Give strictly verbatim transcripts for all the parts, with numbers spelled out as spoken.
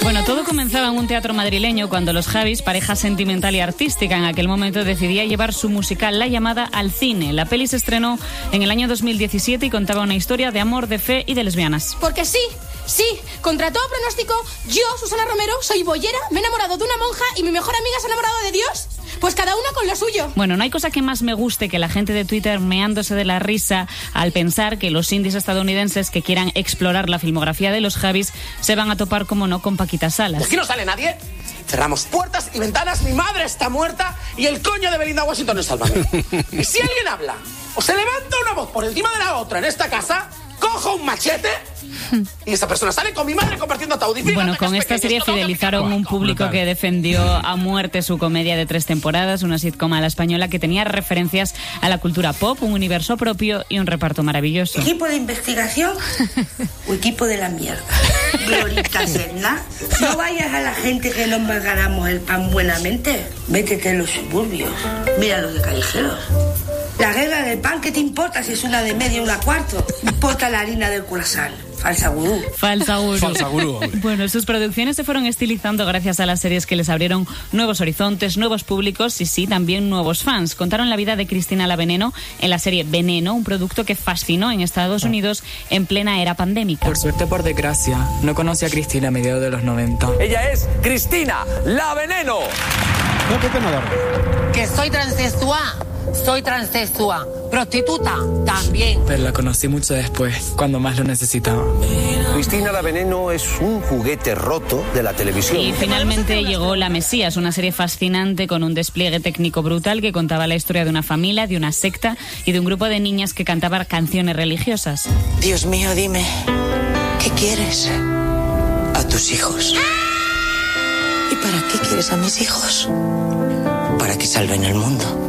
Bueno, todo comenzaba en un teatro madrileño cuando los Javis, pareja sentimental y artística, en aquel momento decidía llevar su musical La Llamada al cine. La peli se estrenó en el año dos mil diecisiete y contaba una historia de amor, de fe y de lesbianas. Porque sí, sí, contra todo pronóstico, yo, Susana Romero, soy boyera, me he enamorado de una monja y mi mejor amiga se ha enamorado de Dios. Pues cada una con lo suyo. Bueno, no hay cosa que más me guste que la gente de Twitter meándose de la risa al pensar que los indies estadounidenses que quieran explorar la filmografía de los Javis se van a topar, como no, con Paquita Salas. ¿De aquí no sale nadie? Cerramos puertas y ventanas, mi madre está muerta y el coño de Belinda Washington es Sálvame. Y si alguien habla o se levanta una voz por encima de la otra en esta casa, cojo un machete y esa persona sale con mi madre compartiendo ataúd. Bueno, con esta serie fidelizaron un público que defendió a muerte su comedia de tres temporadas, una sitcom a la española que tenía referencias a la cultura pop, un universo propio y un reparto maravilloso. ¿Equipo de investigación o equipo de la mierda? Glorica Serna, no vayas a la gente que nos ganamos el pan buenamente. Métete en los suburbios, mira los de callejeros. La guerra del pan, ¿qué te importa si es una de media o una cuarto? Importa la harina del croissant. Falsa gurú. Falsa gurú. Falsa gurú. Bueno, sus producciones se fueron estilizando gracias a las series que les abrieron nuevos horizontes, nuevos públicos y sí, también nuevos fans. Contaron la vida de Cristina la Veneno en la serie Veneno, un producto que fascinó en Estados Unidos en plena era pandémica. Por suerte, por desgracia, no conocí a Cristina a mediados de los noventa. Ella es Cristina la Veneno. Que soy transexual. Soy transexual, prostituta también. Pero la conocí mucho después, cuando más lo necesitaba. Cristina la Veneno es un juguete roto de la televisión. Y finalmente llegó La Mesías, una serie fascinante con un despliegue técnico brutal que contaba la historia de una familia, de una secta y de un grupo de niñas que cantaban canciones religiosas. Dios mío, dime, ¿qué quieres? A tus hijos. ¿Y para qué quieres a mis hijos? Para que salven el mundo.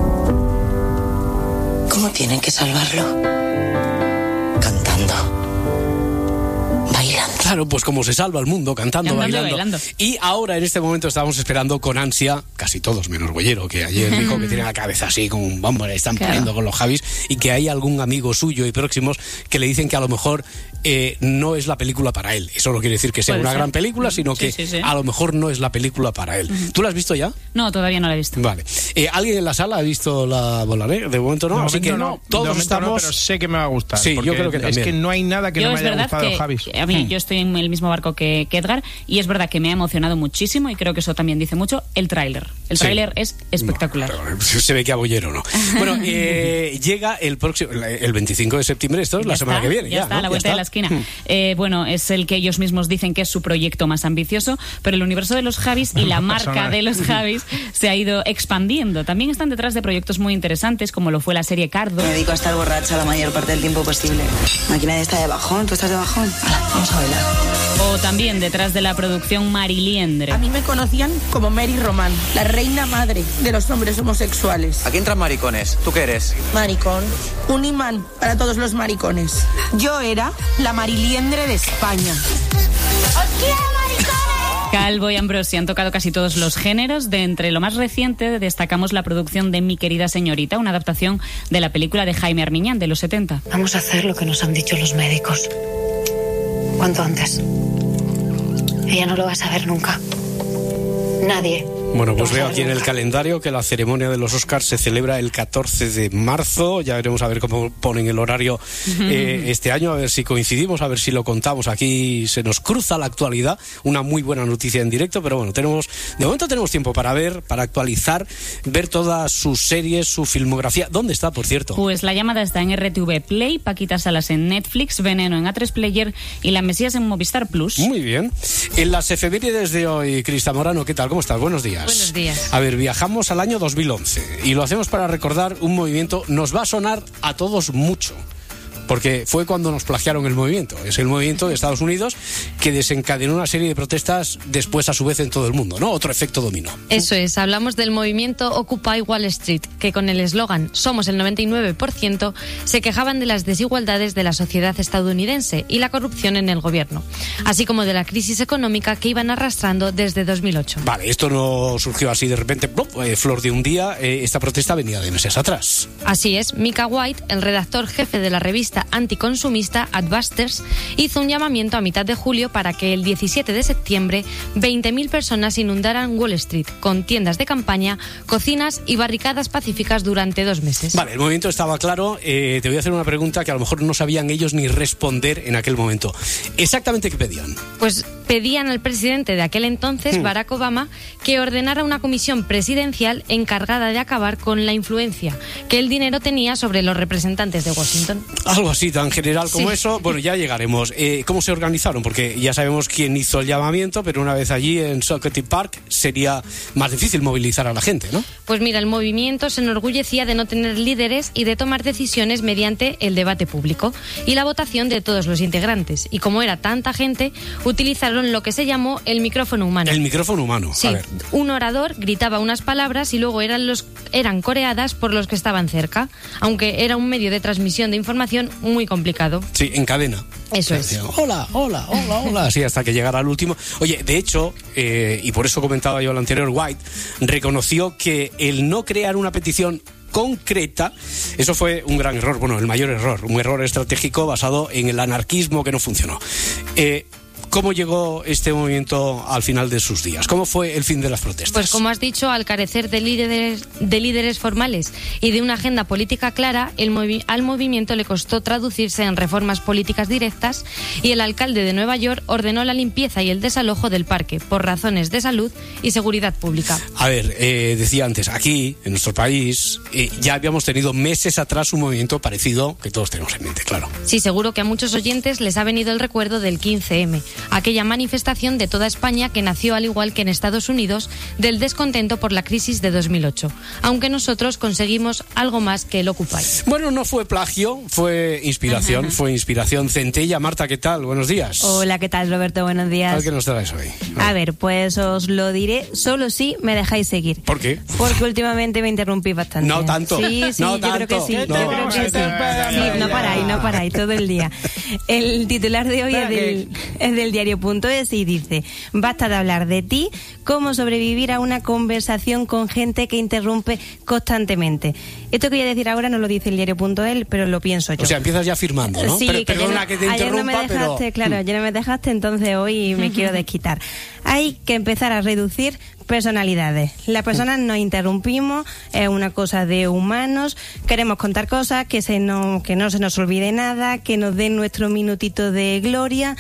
¿Cómo tienen que salvarlo? Cantando. Bailando. Claro, pues como se salva el mundo, cantando, cantando bailando. bailando. Y ahora, en este momento, estamos esperando con ansia, casi todos menos Bollero, que ayer dijo que tiene la cabeza así, como un bombo, le están Claro. poniendo con los Javis, y que hay algún amigo suyo y próximos que le dicen que a lo mejor eh, no es la película para él. Eso no quiere decir que sea Puede una ser. gran película, sino Sí, que sí, sí. a lo mejor no es la película para él. Uh-huh. ¿Tú la has visto ya? No, todavía no la he visto. Vale. Eh, ¿Alguien en la sala ha visto la bola negra? De momento no, De así momento que no, todos de momento estamos... no, pero sé que me va a gustar. Sí, yo porque creo que es también. que no hay nada que Yo no me es haya verdad gustado, que Javis. a mí Hmm. yo estoy en el mismo barco que, que Edgar y es verdad que me ha emocionado muchísimo y creo que eso también dice mucho el tráiler. El Sí. tráiler es espectacular. No, se ve que a Bollero no. Bueno, eh, llega el próximo, el veinticinco de septiembre, esto es la Ya semana está, que viene. Ya, Ya, está, ¿no? a la Ya vuelta está. de la esquina. Hmm. Eh, bueno, es el que ellos mismos dicen que es su proyecto más ambicioso, pero el universo de los Javis y la marca Personal. de los Javis se ha ido expandiendo. También están detrás de proyectos muy interesantes, como lo fue la serie Cardo. Me dedico a estar borracha la mayor parte del tiempo posible. Aquí nadie está de bajón, ¿tú estás de bajón? Hala, vamos a bailar. O también detrás de la producción Mariliendre. A mí me conocían como Mary Román, la reina madre de los hombres homosexuales. Aquí entran maricones. ¿Tú qué eres? Maricón. Un imán para todos los maricones. Yo era la Mariliendre de España. Calvo y Ambrosi han tocado casi todos los géneros. De entre lo más reciente destacamos la producción de Mi querida señorita, una adaptación de la película de Jaime Armiñán de los setenta. Vamos a hacer lo que nos han dicho los médicos. Cuanto antes. Ella no lo va a saber nunca. Nadie. Bueno, pues No veo sabe aquí en el nunca. calendario que la ceremonia de los Oscars se celebra el catorce de marzo. Ya veremos a ver cómo ponen el horario eh, este año, a ver si coincidimos, a ver si lo contamos. Aquí se nos cruza la actualidad, una muy buena noticia en directo, pero bueno, tenemos de momento tenemos tiempo para ver, para actualizar, ver todas sus series, su filmografía. ¿Dónde está, por cierto? Pues La Llamada está en R T V Play, Paquita Salas en Netflix, Veneno en A tres Player y La Mesías en Movistar Plus. Muy bien. En las efemérides de hoy, Crista Morano, ¿qué tal? ¿Cómo estás? Buenos días. Buenos días. A ver, viajamos al año dos mil once y lo hacemos para recordar un movimiento, nos va a sonar a todos mucho, porque fue cuando nos plagiaron el movimiento. Es el movimiento de Estados Unidos que desencadenó una serie de protestas después a su vez en todo el mundo, ¿no? Otro efecto dominó. Eso es, hablamos del movimiento Occupy Wall Street, que con el eslogan Somos el noventa y nueve por ciento se quejaban de las desigualdades de la sociedad estadounidense y la corrupción en el gobierno, así como de la crisis económica que iban arrastrando desde dos mil ocho. Vale, esto no surgió así de repente, ¡plop! eh, flor de un día, eh, esta protesta venía de meses atrás. Así es, Micah White, el redactor jefe de la revista activista anticonsumista Adbusters hizo un llamamiento a mitad de julio para que el diecisiete de septiembre veinte mil personas inundaran Wall Street con tiendas de campaña, cocinas y barricadas pacíficas durante dos meses. Vale, el movimiento estaba claro. Eh, te voy a hacer una pregunta que a lo mejor no sabían ellos ni responder en aquel momento. ¿Exactamente qué pedían? Pues pedían al presidente de aquel entonces, hmm. Barack Obama, que ordenara una comisión presidencial encargada de acabar con la influencia que el dinero tenía sobre los representantes de Washington. Algo así tan general como sí. eso. Bueno, ya llegaremos. Eh, ¿Cómo se organizaron? Porque ya sabemos quién hizo el llamamiento, pero una vez allí en Socrates Park sería más difícil movilizar a la gente, ¿no? Pues mira, el movimiento se enorgullecía de no tener líderes y de tomar decisiones mediante el debate público y la votación de todos los integrantes. Y como era tanta gente, utilizaron lo que se llamó el micrófono humano. El micrófono humano. Sí, a ver. Un orador gritaba unas palabras y luego eran, los, eran coreadas por los que estaban cerca, aunque era un medio de transmisión de información muy complicado. Sí, en cadena. Eso es. es. Hola, hola, hola, hola. Así hasta que llegara al último. Oye, de hecho, eh, y por eso comentaba yo el anterior, White reconoció que el no crear una petición concreta, eso fue un gran error, bueno, el mayor error, un error estratégico basado en el anarquismo que no funcionó. Eh, ¿Cómo llegó este movimiento al final de sus días? ¿Cómo fue el fin de las protestas? Pues como has dicho, al carecer de líderes, de líderes formales y de una agenda política clara, el movi- al movimiento le costó traducirse en reformas políticas directas y el alcalde de Nueva York ordenó la limpieza y el desalojo del parque por razones de salud y seguridad pública. A ver, eh, decía antes, aquí, en nuestro país, eh, ya habíamos tenido meses atrás un movimiento parecido que todos tenemos en mente, claro. Sí, seguro que a muchos oyentes les ha venido el recuerdo del quince eme. Aquella manifestación de toda España que nació, al igual que en Estados Unidos, del descontento por la crisis de dos mil ocho, aunque nosotros conseguimos algo más que el Occupy. Bueno, no fue plagio, fue inspiración, uh-huh. fue inspiración. Centella, Marta, ¿qué tal? Buenos días. Hola, ¿qué tal, Roberto? Buenos días. A ver qué nos traes hoy. A, a ver, pues os lo diré solo si me dejáis seguir. ¿Por qué? Porque últimamente me interrumpí bastante. No tanto. Sí, sí, no yo tanto. creo que sí. No, yo creo que sí. sí. No paráis, no paráis, todo el día. El titular de hoy es del, es del diario.es y dice: basta de hablar de ti, cómo sobrevivir a una conversación con gente que interrumpe constantemente. Esto que voy a decir ahora no lo dice el diario.es, pero lo pienso yo. O sea, empiezas ya firmando, ¿no? Sí, pero, que perdona no, que te interrumpa, ayer no me dejaste, pero... claro, ayer no me dejaste, entonces hoy me quiero desquitar. Hay que empezar a reducir personalidades. Las personas nos interrumpimos, es una cosa de humanos, queremos contar cosas, que, se no, que no se nos olvide nada, que nos den nuestro minutito de gloria.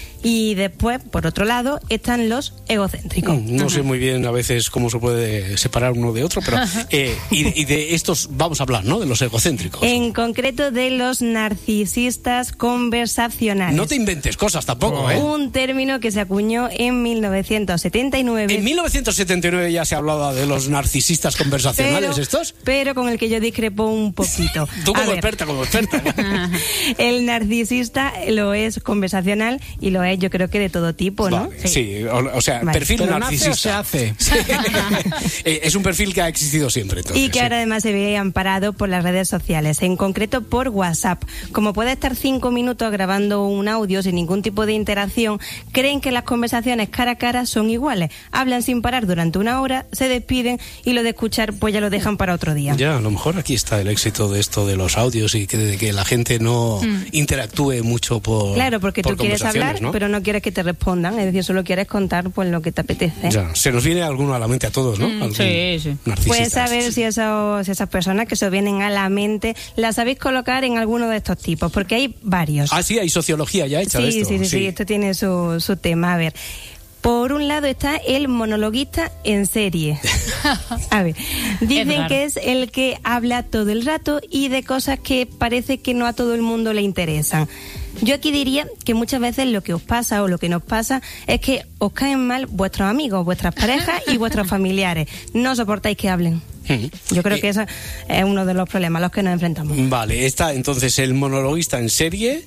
Y después, por otro lado, están los egocéntricos. No Ajá. sé muy bien a veces cómo se puede separar uno de otro, pero eh, y, de, y de estos vamos a hablar, ¿no? De los egocéntricos. En concreto de los narcisistas conversacionales. No te inventes cosas tampoco, oh. ¿eh? Un término que se acuñó en mil novecientos setenta y nueve. En mil novecientos setenta y nueve ya se hablaba de los narcisistas conversacionales, pero, estos. Pero con el que yo discrepo un poquito. Tú como experta, como experta. El narcisista lo es conversacional y lo es, yo creo que de todo tipo, ¿no? Vale, sí. sí, o, o sea, vale. perfil ¿Pero narcisista. nace o se hace? Sí. Es un perfil que ha existido siempre. Entonces, y que sí. ahora además se ve amparado por las redes sociales, en concreto por WhatsApp. Como puede estar cinco minutos grabando un audio sin ningún tipo de interacción, creen que las conversaciones cara a cara son iguales. Hablan sin parar durante una hora, se despiden y lo de escuchar pues ya lo dejan para otro día. Ya, a lo mejor aquí está el éxito de esto de los audios y que, de que la gente no mm. interactúe mucho por Claro, porque por tú quieres hablar, ¿no? pero no quieres que te respondan, es decir, solo quieres contar pues lo que te apetece. Ya, se nos viene alguno a la mente a todos, ¿no? Mm, sí, sí. Puedes saber si, eso, si esas personas que se vienen a la mente las sabéis colocar en alguno de estos tipos, porque hay varios. Ah, sí, hay sociología ya hecha sí, de esto. Sí, sí, sí, sí, esto tiene su, su tema. A ver, por un lado está el monologuista en serie. A ver, dicen Edgar. que es el que habla todo el rato y de cosas que parece que no a todo el mundo le interesan. Yo aquí diría que muchas veces lo que os pasa o lo que nos pasa es que os caen mal vuestros amigos, vuestras parejas y vuestros familiares. No soportáis que hablen. Yo creo que ese es uno de los problemas a los que nos enfrentamos. Vale, está entonces el monologuista en serie,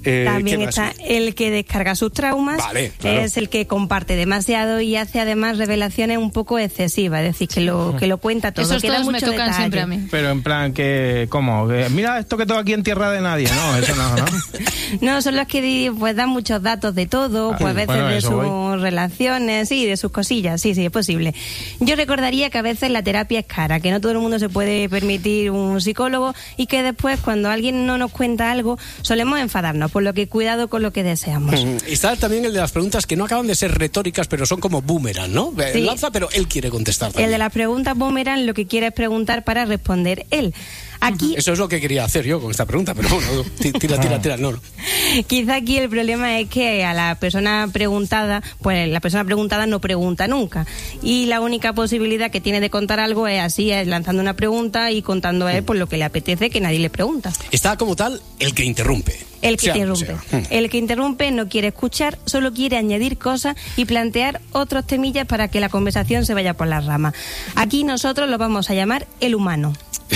Eh, También está el que descarga sus traumas, vale, claro. Es el que comparte demasiado y hace además revelaciones un poco excesivas, es decir, que lo que lo cuenta todo. Esos que da todos me mucho tocan detalle. siempre a mí. Pero en plan que, ¿cómo? Que, mira esto que tengo aquí en tierra de nadie, no, eso no, ¿no? No, son los que pues dan muchos datos de todo, pues a veces bueno, de eso sus voy. relaciones, sí, de sus cosillas, sí, sí, es posible. Yo recordaría que a veces la terapia es cara, que no todo el mundo se puede permitir un psicólogo y que después cuando alguien no nos cuenta algo solemos enfadarnos, por lo que cuidado con lo que deseamos. Mm, está también el de las preguntas que no acaban de ser retóricas, pero son como boomerang, ¿no? Sí. Lanza, pero él quiere contestar también. El de las preguntas boomerang lo que quiere es preguntar para responder él. Aquí, Eso es lo que quería hacer yo con esta pregunta, pero bueno, tira, tira, tira, no, no. quizá aquí el problema es que a la persona preguntada, pues la persona preguntada no pregunta nunca. Y la única posibilidad que tiene de contar algo es así, es lanzando una pregunta y contando a él por lo que le apetece, que nadie le pregunta. Está como tal el que interrumpe. El que Sea, interrumpe. sea. El que interrumpe no quiere escuchar, solo quiere añadir cosas y plantear otros temillas para que la conversación se vaya por las ramas. Aquí nosotros lo vamos a llamar el humano.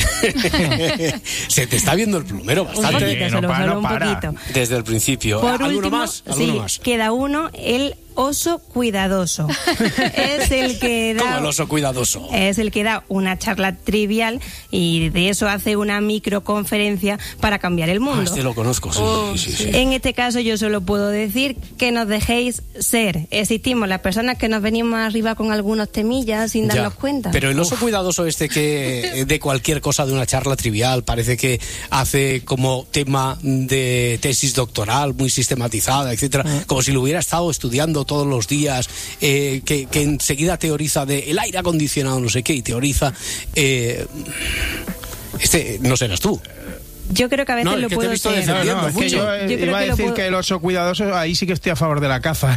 Se te está viendo el plumero bastante. Un poquito, solo, solo un poquito. Desde el principio. Por ¿Alguno último, más? ¿Alguno sí, más? queda uno, el oso cuidadoso. Es el que da... ¿Cómo el oso cuidadoso? Es el que da una charla trivial y de eso hace una microconferencia para cambiar el mundo. Ah, este lo conozco, sí, Oh, sí, sí, sí. En este caso yo solo puedo decir que nos dejéis ser. Existimos las personas que nos venimos arriba con algunos temillas sin darnos Ya, cuenta. Pero el oso cuidadoso este que de cualquier cosa de una charla trivial parece que hace como tema de tesis doctoral muy sistematizada, etcétera, como si lo hubiera estado estudiando todos los días, eh, que, que enseguida teoriza de el aire acondicionado, no sé qué, y teoriza... Eh, este no serás tú. Yo creo que a veces No, es lo que te he puedo visto ser. defendiendo No, no, es que mucho. yo, eh, Yo creo iba a que lo decir puedo- que el oso cuidadoso, ahí sí que estoy a favor de la caza.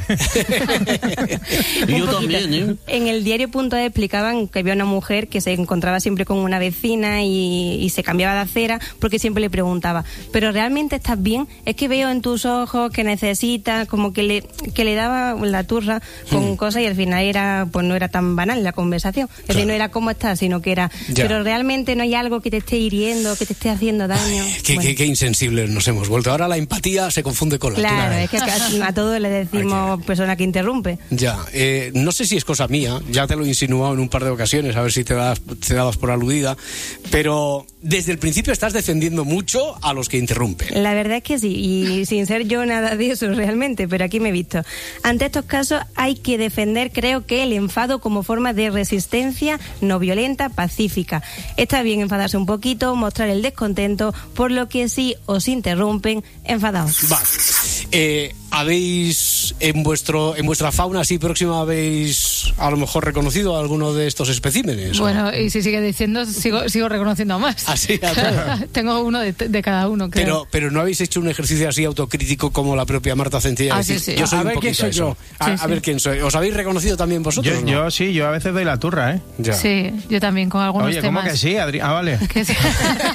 Un Yo poquito. también, ¿eh? En el diario.es explicaban que había una mujer que se encontraba siempre con una vecina y, y se cambiaba de acera porque siempre le preguntaba, ¿pero realmente estás bien? Es que veo en tus ojos que necesitas, como que le, que le daba la turra con Hmm. cosas y al final era, pues no era tan banal la conversación. Es decir, no era cómo estás, sino que era, Ya. pero realmente no hay algo que te esté hiriendo, que te esté haciendo daño. Qué, Bueno. qué- qué insensibles nos hemos vuelto. Ahora la empatía se confunde con la Claro, altura. es que a, a todos le decimos persona que interrumpe. Ya, eh, no sé si es cosa mía, ya te lo he insinuado en un par de ocasiones, a ver si te, das, te dabas por aludida, pero desde el principio estás defendiendo mucho a los que interrumpen. La verdad es que sí, y sin ser yo nada de eso realmente, pero aquí me he visto. Ante estos casos hay que defender, creo que, el enfado como forma de resistencia no violenta, pacífica. Está bien enfadarse un poquito, mostrar el descontento, por lo que si os interrumpen, enfadaos. Vale. Eh, ¿Habéis en vuestro en vuestra fauna así próxima habéis a lo mejor reconocido a alguno de estos especímenes? Bueno, y si sigue diciendo, sigo, sigo reconociendo más. Así, a todos. Tengo uno de, de cada uno, creo. Pero, pero no habéis hecho un ejercicio así autocrítico como la propia Marta Centella. Ah, decir, sí, sí. Yo soy A un ver quién poquito soy eso. yo. A, Sí, a sí. ver quién soy. ¿Os habéis reconocido también vosotros? Yo, no? yo sí, yo a veces doy la turra, ¿eh? Ya. Sí, yo también con algunos Oye, ¿cómo temas. que sí, Adri? Ah, vale. Que sí.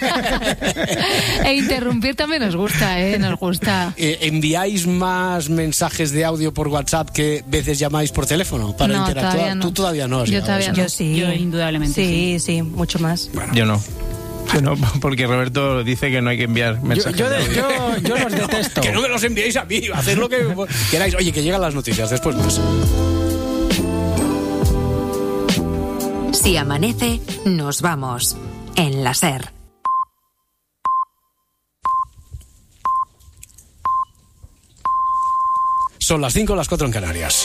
E interrumpir también nos gusta, ¿eh? Nos gusta. Eh, ¿Enviáis más mensajes de audio por WhatsApp que veces llamáis por teléfono para No, interactuar? todavía no. Tú todavía no. has Yo llegado a todavía eso. no. Yo sí. Yo indudablemente Sí, sí, mucho más. Yo no. Yo no, porque Roberto dice que no hay que enviar Yo, mensajes. yo, de de- audio. yo, yo los detesto. Que no me los enviéis a mí, haced lo que queráis. Oye, que llegan las noticias, después más. Si amanece, nos vamos. En la SER. Son las cinco, las cuatro en Canarias.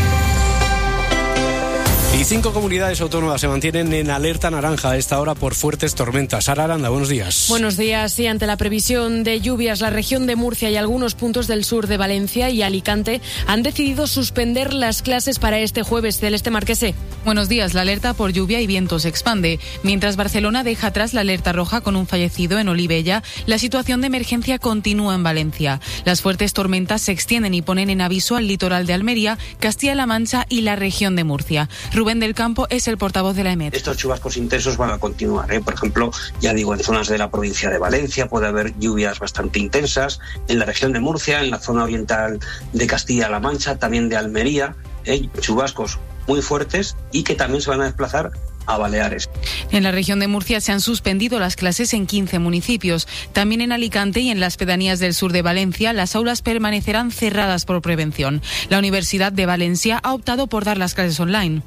Y cinco comunidades autónomas se mantienen en alerta naranja a esta hora por fuertes tormentas. Sara Aranda, buenos días. Buenos días. Sí, ante la previsión de lluvias, la región de Murcia y algunos puntos del sur de Valencia y Alicante han decidido suspender las clases para este jueves. Celeste Marquese. Buenos días. La alerta por lluvia y viento se expande. Mientras Barcelona deja atrás la alerta roja con un fallecido en Olivella, la situación de emergencia continúa en Valencia. Las fuertes tormentas se extienden y ponen en aviso al litoral de Almería, Castilla-La Mancha y la región de Murcia. Rubén del Campo es el portavoz de la E M E T. Estos chubascos intensos van a continuar, ¿eh? Por ejemplo, ya digo, en zonas de la provincia de Valencia puede haber lluvias bastante intensas, en la región de Murcia, en la zona oriental de Castilla-La Mancha, también de Almería, ¿eh? Chubascos muy fuertes y que también se van a desplazar a Baleares. En la región de Murcia se han suspendido las clases en quince municipios. También en Alicante y en las pedanías del sur de Valencia, las aulas permanecerán cerradas por prevención. La Universidad de Valencia ha optado por dar las clases online.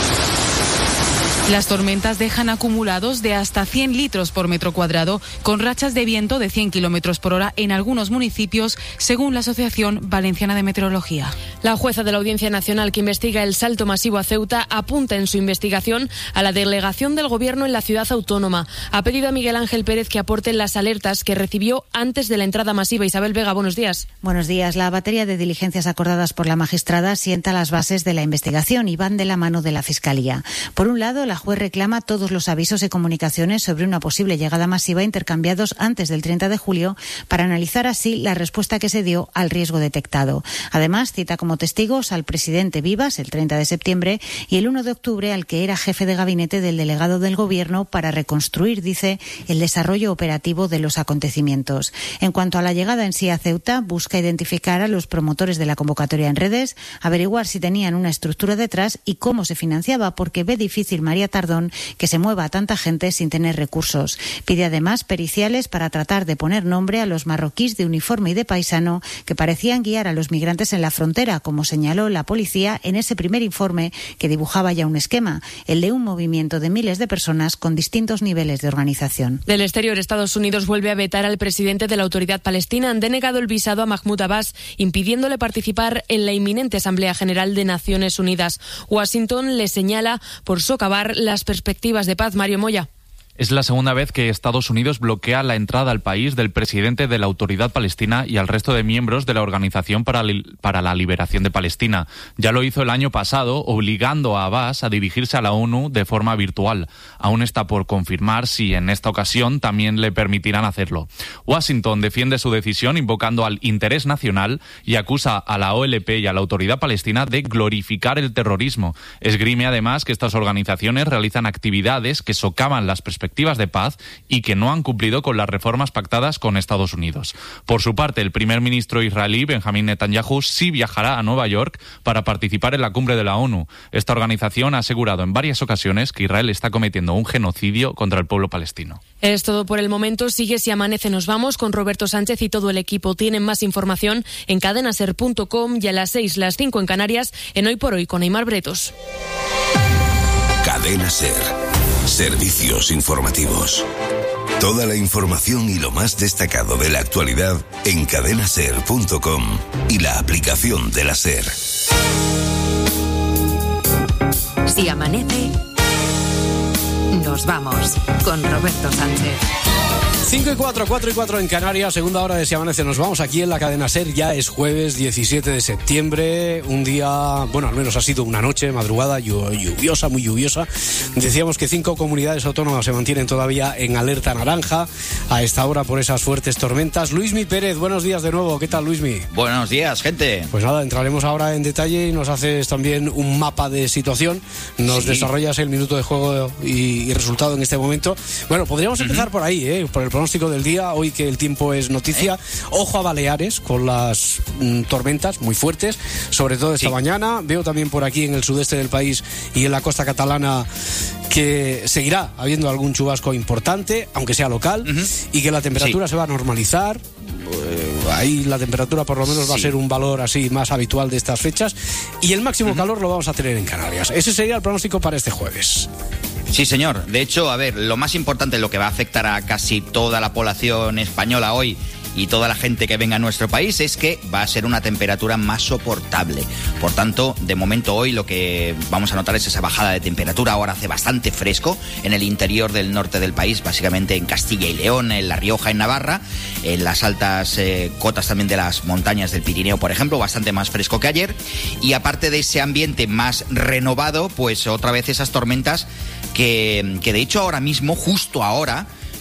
Las tormentas dejan acumulados de hasta cien litros por metro cuadrado, con rachas de viento de cien kilómetros por hora en algunos municipios, según la Asociación Valenciana de Meteorología. La jueza de la Audiencia Nacional que investiga el salto masivo a Ceuta apunta en su investigación a la delegación del Gobierno en la ciudad autónoma. Ha pedido a Miguel Ángel Pérez que aporte las alertas que recibió antes de la entrada masiva. Isabel Vega, buenos días. Buenos días. La batería de diligencias acordadas por la magistrada sienta las bases de la investigación y van de la mano de la Fiscalía. Por un lado, la juez reclama todos los avisos y comunicaciones sobre una posible llegada masiva intercambiados antes del treinta de julio para analizar así la respuesta que se dio al riesgo detectado. Además, cita como testigos al presidente Vivas el treinta de septiembre y el uno de octubre al que era jefe de gabinete del delegado del Gobierno para reconstruir, dice, el desarrollo operativo de los acontecimientos. En cuanto a la llegada en sí a Ceuta, busca identificar a los promotores de la convocatoria en redes, averiguar si tenían una estructura detrás y cómo se financiaba, porque ve difícil María Tardón que se mueva a tanta gente sin tener recursos. Pide además periciales para tratar de poner nombre a los marroquíes de uniforme y de paisano que parecían guiar a los migrantes en la frontera, como señaló la policía en ese primer informe que dibujaba ya un esquema, el de un movimiento de miles de personas con distintos niveles de organización. Del exterior, Estados Unidos vuelve a vetar al presidente de la Autoridad Palestina. Han denegado el visado a Mahmoud Abbas, impidiéndole participar en la inminente Asamblea General de Naciones Unidas. Washington le señala por socavar las perspectivas de paz. Mario Moya. Es la segunda vez que Estados Unidos bloquea la entrada al país del presidente de la Autoridad Palestina y al resto de miembros de la Organización para, para la Liberación de Palestina. Ya lo hizo el año pasado, obligando a Abbas a dirigirse a la ONU de forma virtual. Aún está por confirmar si en esta ocasión también le permitirán hacerlo. Washington defiende su decisión invocando al interés nacional y acusa a la O L P y a la Autoridad Palestina de glorificar el terrorismo. Esgrime además que estas organizaciones realizan actividades que socavan las perspectivas de paz y que no han cumplido con las reformas pactadas con Estados Unidos. Por su parte, el primer ministro israelí, Benjamín Netanyahu, sí viajará a Nueva York para participar en la cumbre de la ONU. Esta organización ha asegurado en varias ocasiones que Israel está cometiendo un genocidio contra el pueblo palestino. Es todo por el momento. Sigue Si Amanece Nos Vamos con Roberto Sánchez y todo el equipo. Tienen más información en cadenaser punto com y a las seis, las cinco en Canarias, en Hoy por Hoy con Aimar Bretos. Cadena Ser. Servicios informativos. Toda la información y lo más destacado de la actualidad en cadenaser punto com y la aplicación de la SER. Si amanece, nos vamos con Roberto Sánchez. cinco y cuatro, cuatro y cuatro en Canarias, segunda hora de Si Amanece. Nos vamos aquí en la cadena SER. Ya es jueves diecisiete de septiembre, un día, bueno, al menos ha sido una noche, madrugada lluviosa, muy lluviosa. Decíamos que cinco comunidades autónomas se mantienen todavía en alerta naranja a esta hora por esas fuertes tormentas. Luismi Pérez, buenos días de nuevo. ¿Qué tal, Luismi? Buenos días, gente. Pues nada, entraremos ahora en detalle y nos haces también un mapa de situación. Nos sí. desarrollas el minuto de juego y, y resultado en este momento. Bueno, podríamos empezar uh-huh. por ahí, ¿eh? Por el pronóstico del día, hoy que el tiempo es noticia. ¿Eh? Ojo a Baleares con las mm, tormentas muy fuertes, sobre todo esta sí. mañana. Veo también por aquí en el sudeste del país y en la costa catalana que seguirá habiendo algún chubasco importante, aunque sea local, uh-huh. y que la temperatura sí. se va a normalizar. Eh, ahí la temperatura por lo menos sí. va a ser un valor así más habitual de estas fechas, y el máximo uh-huh. calor lo vamos a tener en Canarias. Ese sería el pronóstico para este jueves. Sí, señor. De hecho, a ver, lo más importante, lo que va a afectar a casi toda la población española hoy y toda la gente que venga a nuestro país es que va a ser una temperatura más soportable. Por tanto, de momento hoy lo que vamos a notar es esa bajada de temperatura. Ahora hace bastante fresco en el interior del norte del país, básicamente en Castilla y León, en La Rioja, en Navarra, en las altas eh, cotas también de las montañas del Pirineo, por ejemplo, bastante más fresco que ayer. Y aparte de ese ambiente más renovado, pues otra vez esas tormentas que, que de hecho ahora mismo, justo ahora,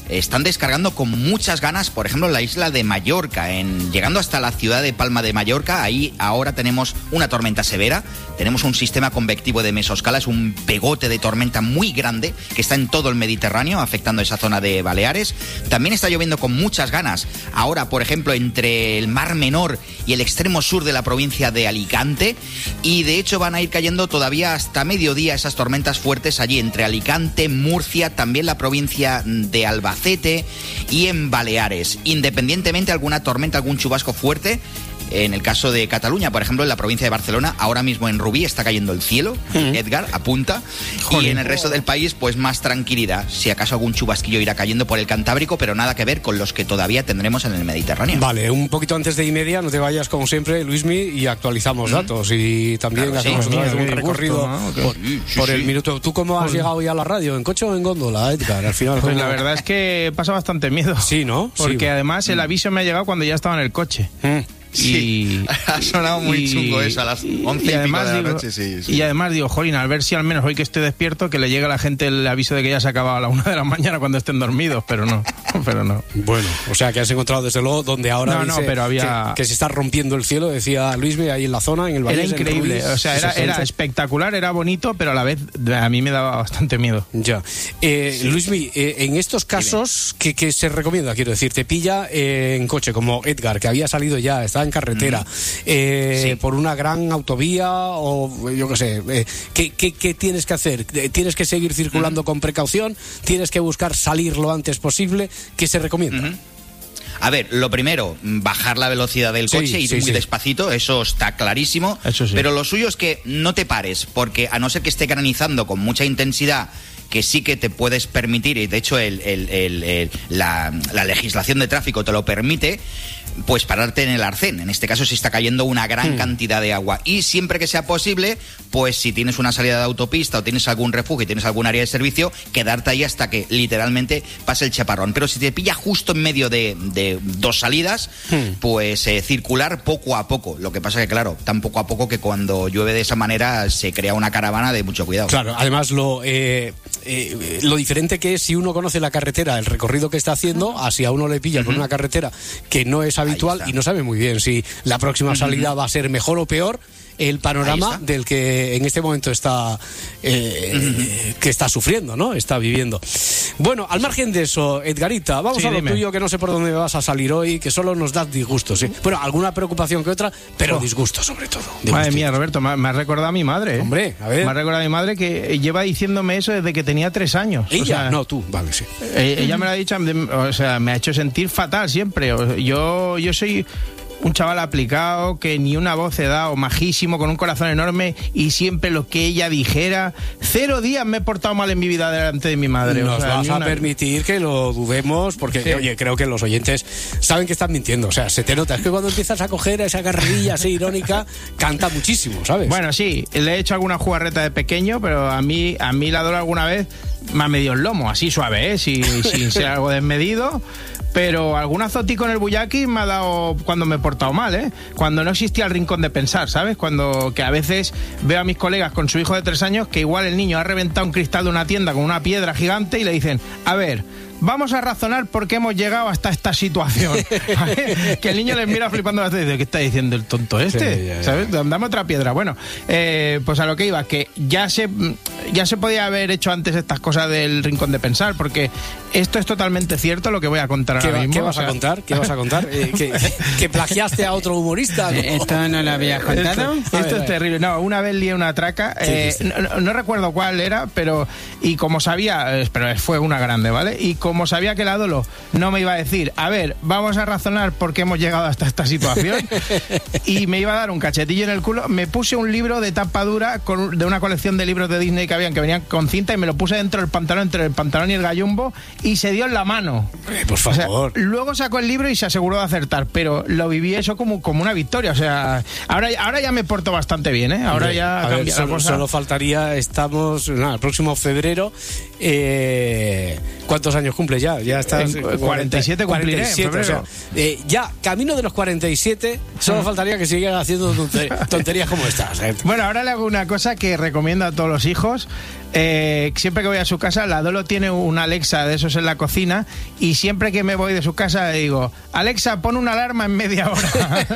están descargando con muchas ganas, por ejemplo, en la isla de Mallorca, en, llegando hasta la ciudad de Palma de Mallorca. Ahí ahora tenemos una tormenta severa, tenemos un sistema convectivo de mesoscala, es un pegote de tormenta muy grande que está en todo el Mediterráneo, afectando esa zona de Baleares. También está lloviendo con muchas ganas ahora, por ejemplo, entre el Mar Menor y el extremo sur de la provincia de Alicante, y de hecho van a ir cayendo todavía hasta mediodía esas tormentas fuertes allí entre Alicante, Murcia, también la provincia de Albacete y en Baleares. Independientemente, alguna tormenta, algún chubasco fuerte. En el caso de Cataluña, por ejemplo, en la provincia de Barcelona, ahora mismo en Rubí está cayendo el cielo, mm. Edgar, apunta, Joder. Y en el resto del país, pues más tranquilidad. Si acaso algún chubasquillo irá cayendo por el Cantábrico, pero nada que ver con los que todavía tendremos en el Mediterráneo. Vale, un poquito antes de y media, no te vayas como siempre, Luismi, y actualizamos mm. datos. Y también claro, hacemos sí, otra vez un recorrido gusto, ¿no? por, sí, sí, por el sí. minuto. ¿Tú cómo has Joder. llegado ya a la radio? ¿En coche o en góndola, Edgar? Al final, pues la verdad es que pasa bastante miedo. Sí, ¿no? Porque sí. además el aviso me ha llegado cuando ya estaba en el coche. Mm. Sí, y, ha sonado muy y, chungo eso a las once y, y, y pico de la digo, noche, sí, sí. Y además digo, jolín, al ver si al menos hoy que estoy despierto, que le llegue a la gente el aviso de que ya se acaba a la una de la mañana cuando estén dormidos, pero no, pero no. Bueno, o sea que has encontrado desde luego donde ahora no, dice no, pero había... que, que se está rompiendo el cielo, decía Luismi, ahí en la zona, en el valle. Era increíble, o sea, era, era espectacular, era bonito, pero a la vez a mí me daba bastante miedo. Ya. Eh, sí. Luismi, eh, en estos casos, ¿qué, qué se recomienda? Quiero decir, te pilla eh, en coche, como Edgar, que había salido ya, estaba en carretera. Mm. Eh, sí. Por una gran autovía o yo qué sé, eh, ¿qué, qué, ¿qué tienes que hacer? ¿Tienes que seguir circulando uh-huh. con precaución? ¿Tienes que buscar salir lo antes posible? ¿Qué se recomienda? Uh-huh. A ver, lo primero, bajar la velocidad del coche, sí, ir sí, muy sí. despacito, eso está clarísimo, eso sí. Pero lo suyo es que no te pares, porque a no ser que esté granizando con mucha intensidad, que sí que te puedes permitir, y de hecho el, el, el, el, la, la legislación de tráfico te lo permite, pues pararte en el arcén. En este caso si está cayendo una gran hmm. cantidad de agua. Y siempre que sea posible, pues si tienes una salida de autopista o tienes algún refugio y tienes algún área de servicio, quedarte ahí hasta que literalmente pase el chaparrón. Pero si te pilla justo en medio de, de dos salidas, hmm. pues eh, circular poco a poco. Lo que pasa que, claro, tan poco a poco que cuando llueve de esa manera se crea una caravana de mucho cuidado. Claro, además lo... Eh... Eh, lo diferente que es si uno conoce la carretera, el recorrido que está haciendo, así a uno le pilla uh-huh. con una carretera que no es habitual y no sabe muy bien si la próxima salida uh-huh. va a ser mejor o peor el panorama del que en este momento está eh, uh-huh. que está sufriendo, ¿no? Está viviendo. Bueno, al margen de eso, Edgarita, vamos sí, a lo dime. tuyo, que no sé por dónde vas a salir hoy, que solo nos das disgustos, ¿sí? Bueno, alguna preocupación que otra, pero oh. disgusto sobre todo. Disgusto. Madre mía, Roberto, me, me ha recordado a mi madre. ¿eh? Hombre, a ver. Me ha recordado a mi madre que lleva diciéndome eso desde que tenía tres años. ¿Ella? O sea, no, tú, vale, sí. Eh, ella me lo ha dicho, o sea, me ha hecho sentir fatal siempre. Yo, yo soy... un chaval aplicado, que ni una voz he dado, majísimo, con un corazón enorme, y siempre lo que ella dijera. Cero días me he portado mal en mi vida delante de mi madre. Nos o sea, vas a una... permitir que lo dudemos, porque, sí. oye, creo que los oyentes saben que están mintiendo. O sea, se te nota. Es que cuando empiezas a coger esa carrerilla así irónica, canta muchísimo, ¿sabes? Bueno, sí, le he hecho alguna jugarreta de pequeño, pero a mí, a mí la Dora alguna vez me ha medido el lomo, así suave, ¿eh? Sin, sin ser algo desmedido. Pero algún azotico en el buyaki me ha dado cuando me he portado mal, ¿eh? Cuando no existía el rincón de pensar, ¿sabes? Cuando que a veces veo a mis colegas con su hijo de tres años que igual el niño ha reventado un cristal de una tienda con una piedra gigante y le dicen, a ver, vamos a razonar por qué hemos llegado hasta esta situación. Que el niño les mira flipando la tele y dice, ¿qué está diciendo el tonto este? Sí, ya, ya. ¿Sabes? Dame otra piedra. Bueno, eh, pues a lo que iba, que ya se, ya se podía haber hecho antes estas cosas del rincón de pensar, porque esto es totalmente cierto lo que voy a contar ahora mismo. ¿Qué vas o sea... a contar? ¿Qué vas a contar? Eh, ¿que, ¿Que plagiaste a otro humorista? ¿No? ¿Esto no lo habías contado? Esto, esto es terrible. No, una vez lié una traca, eh, no, no recuerdo cuál era, pero y como sabía, eh, pero fue una grande, ¿vale? Y como sabía que la Dolo no me iba a decir, a ver, vamos a razonar por qué hemos llegado hasta esta situación, y me iba a dar un cachetillo en el culo, me puse un libro de tapa dura con, de una colección de libros de Disney que habían, que venían con cinta, y me lo puse dentro del pantalón, entre el pantalón y el gallumbo, y se dio en la mano. Eh, por favor. O sea, luego sacó el libro y se aseguró de acertar, pero lo viví eso como, como una victoria. O sea, ahora, ahora ya me porto bastante bien, ¿eh? Ahora ya a ver, solo, solo faltaría, estamos, no, el próximo febrero, Eh, ¿Cuántos años cumple ya? Ya estás en cuarenta y siete cumpliré, cuarenta y siete, o sea, eh, ya camino de los cuarenta y siete, solo faltaría que siguieran haciendo tonterías como estas. ¿eh? Bueno, ahora le hago una cosa que recomiendo a todos los hijos. Eh, siempre que voy a su casa, la Dolo tiene un Alexa de esos en la cocina, y siempre que me voy de su casa le digo: Alexa, pon una alarma en media hora.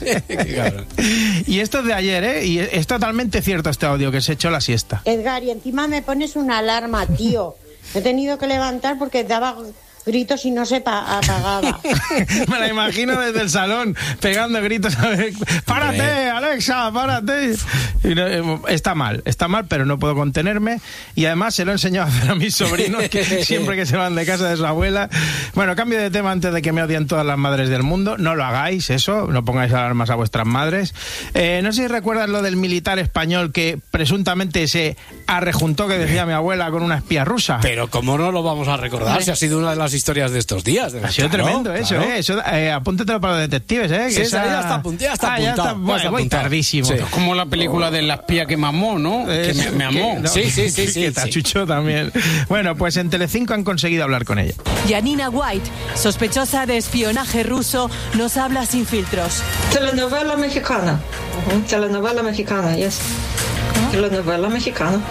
Y esto es de ayer, ¿eh? Y es totalmente cierto este audio, que se echó la siesta. Edgar, y encima me pones una alarma, tío. Me he tenido que levantar porque daba gritos y no se pa- apagaba. Me la imagino desde el salón pegando gritos a ver, ¡párate, Alexa, párate! Y no, está mal, está mal, pero no puedo contenerme, y además se lo he enseñado a hacer a mis sobrinos que siempre que se van de casa de su abuela. Bueno, cambio de tema antes de que me odien todas las madres del mundo. No lo hagáis, eso, no pongáis alarmas a vuestras madres. Eh, no sé si recuerdas lo del militar español que presuntamente se arrejuntó, que decía mi abuela, con una espía rusa. Pero ¿cómo no lo vamos a recordar? ¿Vale? Si ha sido una de las historias de estos días. De ha sido claro, tremendo eso, claro. ¿eh? Eso, eh, apúntatelo para los detectives, ¿eh? Que sí, esa... ya está apuntado. Ya está ah, ya está, bueno, está voy tardísimo. Sí. Es como la película de la espía que mamó, ¿no? Eh, que me, me amó. Que, no, sí, sí, sí. sí que sí. tachuchó también. Bueno, pues en Telecinco han conseguido hablar con ella. Janina White, sospechosa de espionaje ruso, nos habla sin filtros. Telenovela mexicana. Uh-huh. Telenovela mexicana, yes. ¿Cómo? Telenovela mexicana.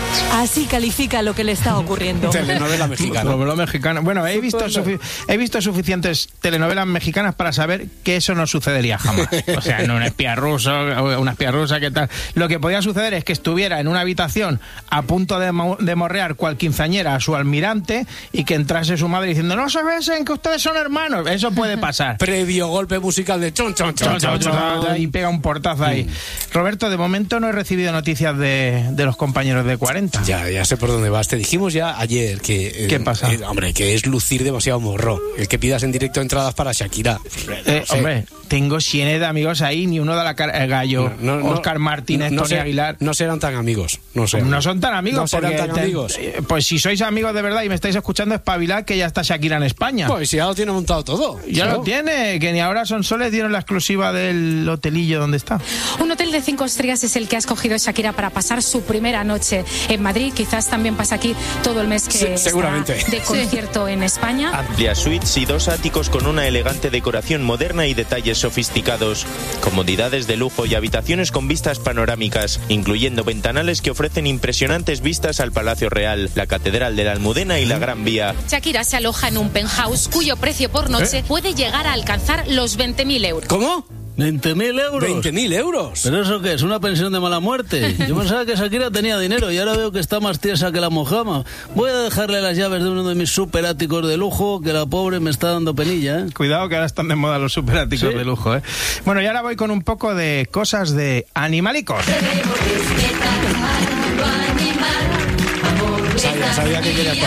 Así califica lo que le está ocurriendo. Telenovela mexicana. Telenovela mexicana. Bueno, he visto, sufi- he visto suficientes telenovelas mexicanas para saber que eso no sucedería jamás. O sea, no un espía ruso, una espía rusa, ¿qué tal? Lo que podía suceder es que estuviera en una habitación a punto de, mo- de morrear cual quinceañera a su almirante, y que entrase su madre diciendo: no se besen, que ustedes son hermanos. Eso puede pasar. Previo golpe musical de chon, chon, chon, chon, chon, chon. Y pega un portazo ahí. Roberto, de momento no he recibido noticias de, de los compañeros de cuarenta. Ya, ya sé por dónde vas. Te dijimos ya ayer que... ¿Qué eh, pasa? Eh, hombre, que es lucir demasiado morro. El que pidas en directo entradas para Shakira. Eh, no hombre, tengo cienes de amigos ahí, ni uno da la cara. El Gallo, no, no, Óscar Martínez, no, no Tony ser, Aguilar. No serán tan amigos. No sé. No son tan amigos. No serán porque tan te, amigos. Pues si sois amigos de verdad y me estáis escuchando, espabilad, que ya está Shakira en España. Pues si ya lo tiene montado todo. Ya ¿sabes? lo tiene, que ni ahora son soles dieron la exclusiva del hotelillo donde está. Un hotel de cinco estrellas es el que ha escogido Shakira para pasar su primera noche en Madrid. Quizás también pasa aquí todo el mes que sí, seguramente. está de concierto sí. en España. Amplias suites y dos áticos con una elegante decoración moderna y detalles sofisticados. Comodidades de lujo y habitaciones con vistas panorámicas, incluyendo ventanales que ofrecen impresionantes vistas al Palacio Real, la Catedral de la Almudena y la Gran Vía. Shakira se aloja en un penthouse cuyo precio por noche ¿Eh? puede llegar a alcanzar los veinte mil euros. ¿Cómo? ¿veinte mil euros? ¿veinte mil euros? ¿Pero eso qué es? ¿Una pensión de mala muerte? Yo pensaba que Shakira tenía dinero y ahora veo que está más tiesa que la mojama. Voy a dejarle las llaves de uno de mis superáticos de lujo, que la pobre me está dando penilla, ¿eh? Cuidado, que ahora están de moda los superáticos ¿Sí? de lujo, ¿eh? Bueno, y ahora voy con un poco de cosas de animalicos. Sabía, sabía que quería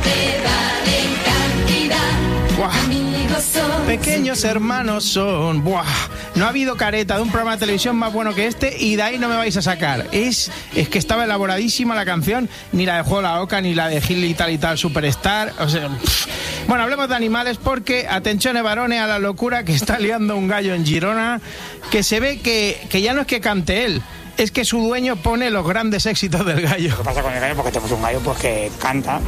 Pequeños hermanos son. Buah. No ha habido careta de un programa de televisión más bueno que este, y de ahí no me vais a sacar. Es, es que estaba elaboradísima la canción, ni la de Juego la Oca, ni la de Gil y tal y tal Superstar. O sea, pff. Bueno, hablemos de animales porque, atención, varones, a la locura que está liando un gallo en Girona, que se ve que, que ya no es que cante él, es que su dueño pone los grandes éxitos del gallo. ¿Qué pasa con el gallo? Porque tenemos un gallo pues que canta.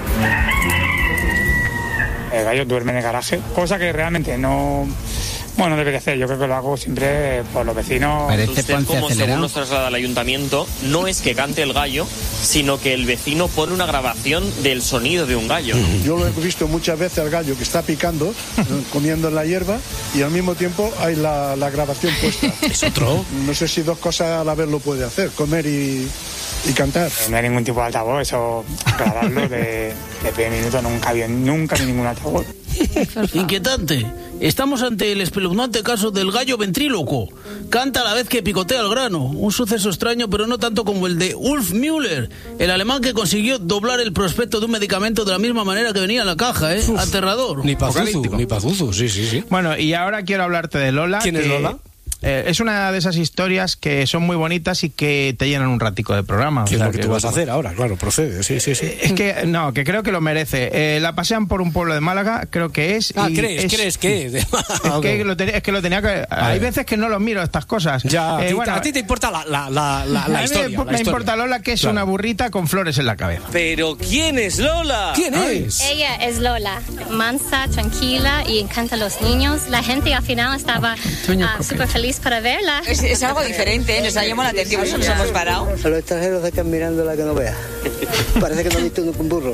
El gallo duerme en el garaje, cosa que realmente no... Bueno, debería hacer. Yo creo que lo hago siempre por los vecinos. Usted, como según nos traslada el ayuntamiento, no es que cante el gallo, sino que el vecino pone una grabación del sonido de un gallo. Yo lo he visto muchas veces al gallo que está picando, comiendo en la hierba, y al mismo tiempo hay la, la grabación puesta. ¿Es otro? No sé si dos cosas a la vez lo puede hacer, comer y... y cantar. No hay ningún tipo de altavoz, eso grabarlo de, de primer minuto nunca había nunca ni ningún altavoz. Inquietante. Estamos ante el espeluznante caso del gallo ventríloco. Canta a la vez que picotea el grano. Un suceso extraño, pero no tanto como el de Ulf Müller, el alemán que consiguió doblar el prospecto de un medicamento de la misma manera que venía en la caja, ¿eh? Uf, aterrador. Ni Pazuzu, ni Pazuzu, sí, sí, sí. Bueno, y ahora quiero hablarte de Lola. ¿Quién que... es Lola? eh, es una de esas historias que son muy bonitas y que te llenan un ratico de programa. ¿Qué o sea, es lo que, que tú vas a hacer ahora? Claro, procede, sí, sí, sí. Es que, no, que creo que lo merece. Eh, la pasean por un pueblo de Málaga, creo que es. Ah, y ¿crees? es, ¿Crees que? Es que, lo tenía, es que lo tenía que... Hay veces que no lo miro, estas cosas. Ya, a, eh, ti, bueno, a ti te importa la, la, la, la, la a historia. mí me, la me historia. importa Lola, que es claro. una burrita con flores en la cabeza. Pero ¿quién es Lola? ¿Quién Ay. es? Ella es Lola, mansa, tranquila y encanta a los niños. La gente al final estaba uh, súper feliz para verla. Es, es algo diferente, ¿eh? Nos ha llamado la atención, por eso nos hemos parado. A los extranjeros se quedan mirándola que no vea. Parece que no ha visto nunca un burro.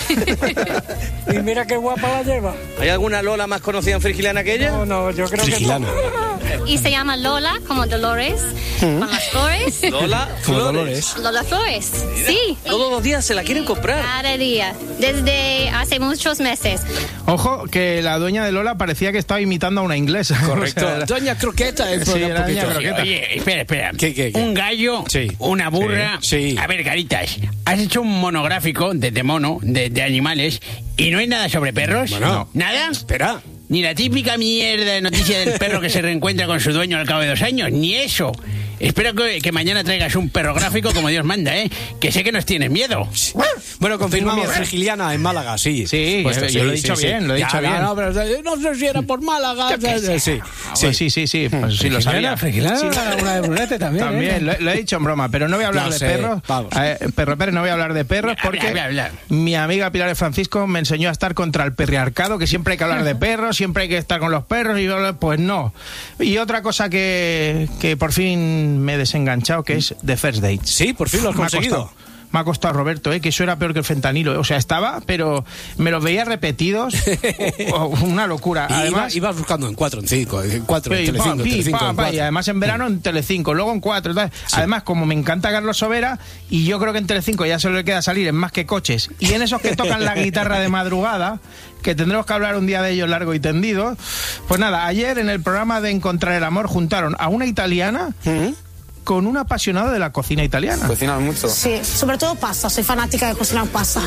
Y mira qué guapa la lleva. ¿Hay alguna Lola más conocida en Frigilana que ella? No, no, yo creo Frigilana. que no. Y se llama Lola, como Dolores, ¿Mm? con las flores. Lola como Flores. Dolores. Lola Flores, Mira, sí. Todos los días se la quieren comprar. Cada día, desde hace muchos meses. Ojo, que la dueña de Lola parecía que estaba imitando a una inglesa. Correcto. O sea, era- Doña Croqueta. Es Sí, un era Doña poquito- Croqueta. Oye, espera, espera. ¿Qué, qué, qué? Un gallo, Sí. una burra. Sí, sí. A ver, Caritas, has hecho un monográfico de, de mono, de, de animales, y no hay nada sobre perros. Bueno, No. ¿Nada? Espera. Ni la típica mierda de noticia del perro que se reencuentra con su dueño al cabo de dos años, ni eso. Espero que, que mañana traigas un perro gráfico como Dios manda, ¿eh? Que sé que nos tienes miedo. Bueno, confirmamos miedo. Frigiliana en Málaga, sí. Sí, Puesto, yo lo he dicho bien, lo he Ya, dicho bien. No, pero no sé si era por Málaga. Sí, sí, Sí, sí, sí, sí, pues sí lo sabía. Frigilana, Sí, una de Brunete también. También, ¿eh? lo, lo he dicho en broma, pero no voy a hablar Lo de sé, perros. vamos. Eh, Perro Pérez, no voy a hablar de perros Habla, porque habla, habla. mi amiga Pilar de Francisco me enseñó a estar contra el perriarcado, que siempre hay que hablar de perros, siempre hay que estar con los perros, y yo, pues no. Y otra cosa que, que por fin me he desenganchado, que es The First Date. Sí, por fin lo has Me ha conseguido. costado. Me ha costado, Roberto, ¿eh? Que eso era peor que el fentanilo. ¿eh? O sea, estaba, pero me los veía repetidos. Oh, una locura. Y Además, iba- ibas buscando en cuatro, en cinco, en cuatro, en y Telecinco, pa, pi, Telecinco, pa, en pa, cuatro. y además en verano en Telecinco, luego en cuatro. tal. Además, como me encanta Carlos Sobera, y yo creo que en Telecinco ya solo le queda salir en Más que Coches, y en esos que tocan la guitarra de madrugada, que tendremos que hablar un día de ellos largo y tendido. Pues nada, ayer en el programa de Encontrar el Amor juntaron a una italiana con un apasionado de la cocina italiana. ¿Cocinas mucho? Sí, sobre todo pasta, soy fanática de cocinar pasta.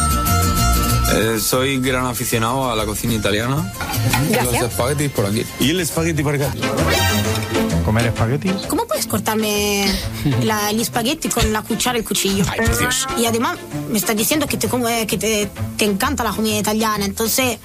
Eh, soy gran aficionado a la cocina italiana. Gracias. Los espaguetis por aquí. ¿Y el espagueti por acá? ¿Comer espaguetis? ¿Cómo puedes cortarme la, el espagueti con la cuchara y el cuchillo? Ay, por Dios. Y además me estás diciendo que te, como- eh, que te, te encanta la comida italiana, entonces...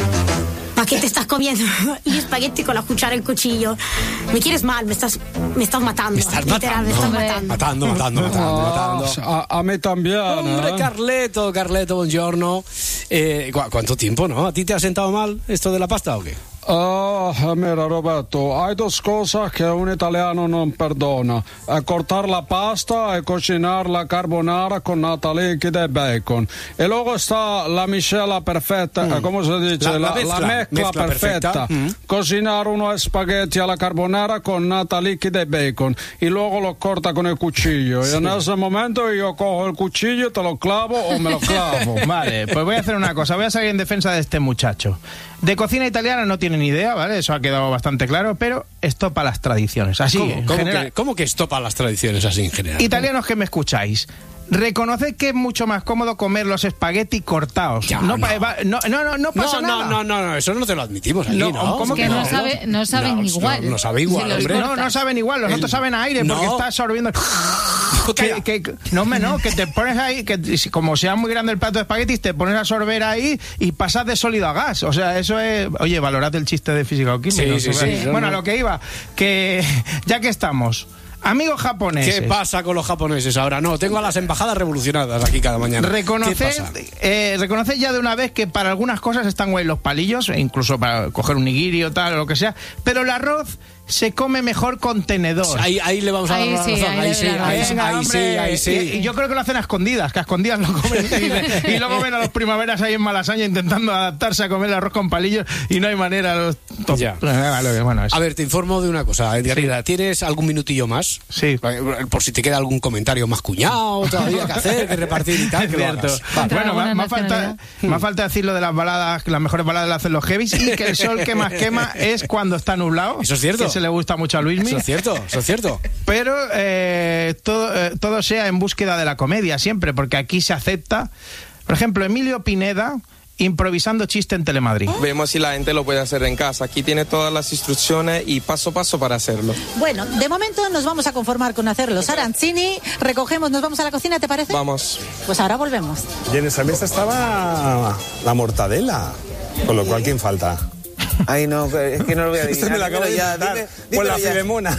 ¿Para qué te estás comiendo el espagueti con la cuchara y el cuchillo? Me quieres mal, me estás, me estás matando. Me estás literal, matando. me estás Hombre. matando. Matando, matando, matando, matando. A, a mí también. Hombre, ¿eh? Carleto, Carleto, buongiorno. Eh, ¿cu- ¿Cuánto tiempo, no? ¿A ti te ha sentado mal esto de la pasta o qué? Ah, mira Roberto, hay dos cosas que un italiano no perdona: eh, cortar la pasta y cocinar la carbonara con nata líquida y bacon. Y luego está la miscela perfecta, Mm. eh, ¿cómo se dice? La- la mezcla, mezcla perfecta. perfecta. Mm. Cocinar unos espagueti alla carbonara con nata líquida y bacon, y luego lo corta con el cuchillo. Y en ese momento yo cojo el cuchillo, te lo clavo o me lo clavo. Vale, pues voy a hacer una cosa, voy a salir en defensa de este muchacho. De cocina italiana no tiene ni idea, ¿vale? Eso ha quedado bastante claro, pero estopa las tradiciones. Así, ¿Cómo, en cómo general, que, ¿Cómo que estopa las tradiciones así en general? italianos que me escucháis, reconoced que es mucho más cómodo comer los espagueti cortados. Ya, no, no. pa- va- no, no, no, no pasa no, nada. no, no, no, eso no te lo admitimos aquí, No, ¿no? ¿cómo Es que no, sabe, no saben No, igual. No, no sabe igual, Si los hombre. No, no saben igual, los El- otros saben a aire porque No. está absorbiendo. que, que- que- no, me no, que te pones ahí, que si- como sea muy grande el plato de espaguetis, te pones a sorber ahí y pasas de sólido a gas. O sea, eso es. Oye, valorad el chiste de física o química. Sí, sí, sí. Bueno, a No, no. lo que iba, que ya que estamos, amigos japoneses. ¿Qué pasa con los japoneses ahora? No, tengo a las embajadas revolucionadas aquí cada mañana. ¿Qué Reconoced, pasa? eh, reconoced ya de una vez que para algunas cosas están guay los palillos, e incluso para coger un nigiri o tal, o lo que sea, pero el arroz se come mejor con tenedor. Ahí, ahí le vamos a dar Ahí la sí, razón. ahí Ahí le sí, doy la ahí razón. sí, Venga, ahí sí, hombre, ahí sí. Y, y yo creo que lo hacen a escondidas, que a escondidas lo comen y, de- y luego ven a los primaveras ahí en Malasaña intentando adaptarse a comer el arroz con palillos y no hay manera. Los to- Ya. Bueno, eso. A ver, te informo de una cosa, Edgarita. ¿Tienes algún minutillo más? Sí. Por si te queda algún comentario más cuñado todavía que hacer, que repartir y tal. Es que lo cierto. hagas. Vale. Bueno, alguna más, más falta, nacionalidad. más falta decir lo de las baladas, que las mejores baladas las hacen los heavies y que el sol que más quema es cuando está nublado. Eso es cierto. Que se le gusta mucho a Luismi. Eso es cierto, eso es cierto. Pero eh, todo, eh, todo sea en búsqueda de la comedia siempre, porque aquí se acepta. Por ejemplo, Emilio Pineda improvisando chiste en Telemadrid. Vemos si la gente lo puede hacer en casa. Aquí tiene todas las instrucciones y paso a paso para hacerlo. Bueno, de momento nos vamos a conformar con hacerlo. Arancini, recogemos, nos vamos a la cocina, ¿te parece? Vamos. Pues ahora volvemos. Y en esa mesa estaba la mortadela, con lo cual, ¿quién falta? Ay, no, es que no lo voy a adivinar. Usted me la acaba de ya, inventar. dime, Pues la dímelo ya. Filemona.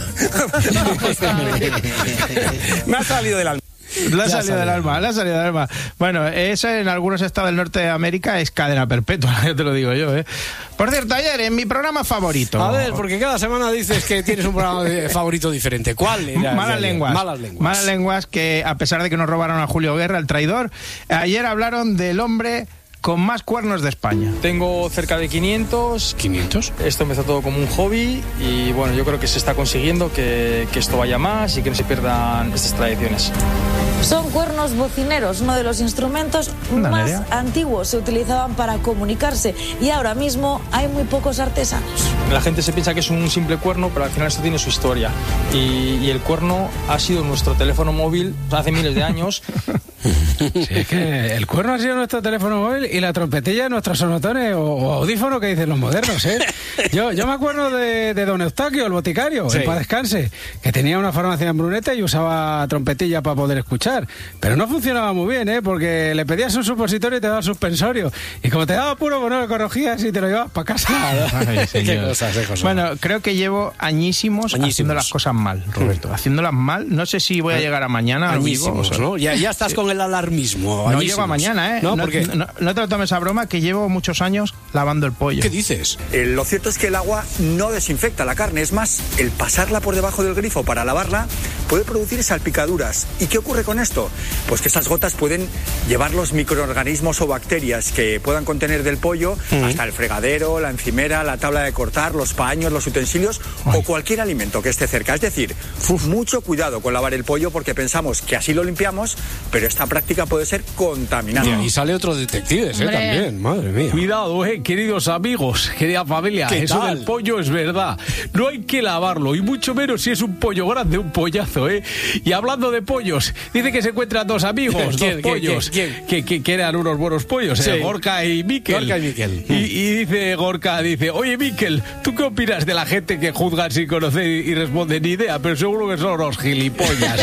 Me ha salido del alma. Le ha salido del alma, le ha salido del alma. Bueno, eso en algunos estados del norte de América es cadena perpetua, ya te lo digo yo, ¿eh? Por cierto, ayer en mi programa favorito... A ver, porque cada semana dices que tienes un programa de- favorito diferente. ¿Cuál era? Malas lenguas. Malas lenguas. Malas lenguas que, a pesar de que nos robaron a Julio Guerra, el traidor, ayer hablaron del hombre con más cuernos de España. Tengo cerca de quinientos. ¿quinientos? Esto empezó todo como un hobby y bueno, yo creo que se está consiguiendo que, que esto vaya más y que no se pierdan estas tradiciones. Son cuernos bocineros, uno de los instrumentos Anda, más Nerea. antiguos. Se utilizaban para comunicarse y ahora mismo hay muy pocos artesanos. La gente se piensa que es un simple cuerno, pero al final esto tiene su historia. Y, y el cuerno ha sido nuestro teléfono móvil hace miles de años. Sí, es que el cuerno ha sido nuestro teléfono móvil y la trompetilla nuestros sonotones o, o audífono que dicen los modernos, ¿eh? Yo, yo me acuerdo de, de don Eustaquio, el boticario, Sí. en paz descanse, que tenía una farmacia en Brunete y usaba trompetilla para poder escuchar. Pero no funcionaba muy bien, ¿eh? Porque le pedías un supositorio y te daba suspensorio. Y como te daba puro, bueno, lo corregías y te lo llevabas para casa. Ay, señor. Qué cosas, qué cosas. Bueno, creo que llevo añísimos, Añísimos. haciendo las cosas mal, Roberto. Haciéndolas mal. No sé si voy a llegar a mañana al vivo. Añísimos, o sea, ¿no? Ya, ya estás con el alarmismo. No añísimos. llego a mañana, ¿eh? No, no, porque... no, no te lo tomes a broma, que llevo muchos años lavando el pollo. ¿Qué dices? Eh, lo cierto es que el agua no desinfecta la carne, es más, el pasarla por debajo del grifo para lavarla puede producir salpicaduras. ¿Y qué ocurre con esto? Pues que estas gotas pueden llevar los microorganismos o bacterias que puedan contener del pollo Mm. hasta el fregadero, la encimera, la tabla de cortar, los paños, los utensilios o cualquier alimento que esté cerca. Es decir, mucho cuidado con lavar el pollo porque pensamos que así lo limpiamos, pero esta práctica puede ser contaminante. Y ahí sale otro detectives, ¿eh? Hombre. También, madre mía. Cuidado, eh, queridos amigos, querida familia, ¿Qué eso tal? del pollo es verdad. No hay que lavarlo, y mucho menos si es un pollo grande, un pollazo, ¿eh? Y hablando de pollos, dice que se encuentran dos amigos, ¿Quién, dos quién, pollos, quién, quién? Que, que, que eran unos buenos pollos, Sí. eh, Gorka y Miquel. Gorka y Miquel. Y, y dice Gorka, dice, oye Miquel, ¿tú qué opinas de la gente que juzgan sin conocer y, y responden ni idea? Pero seguro que son unos gilipollas.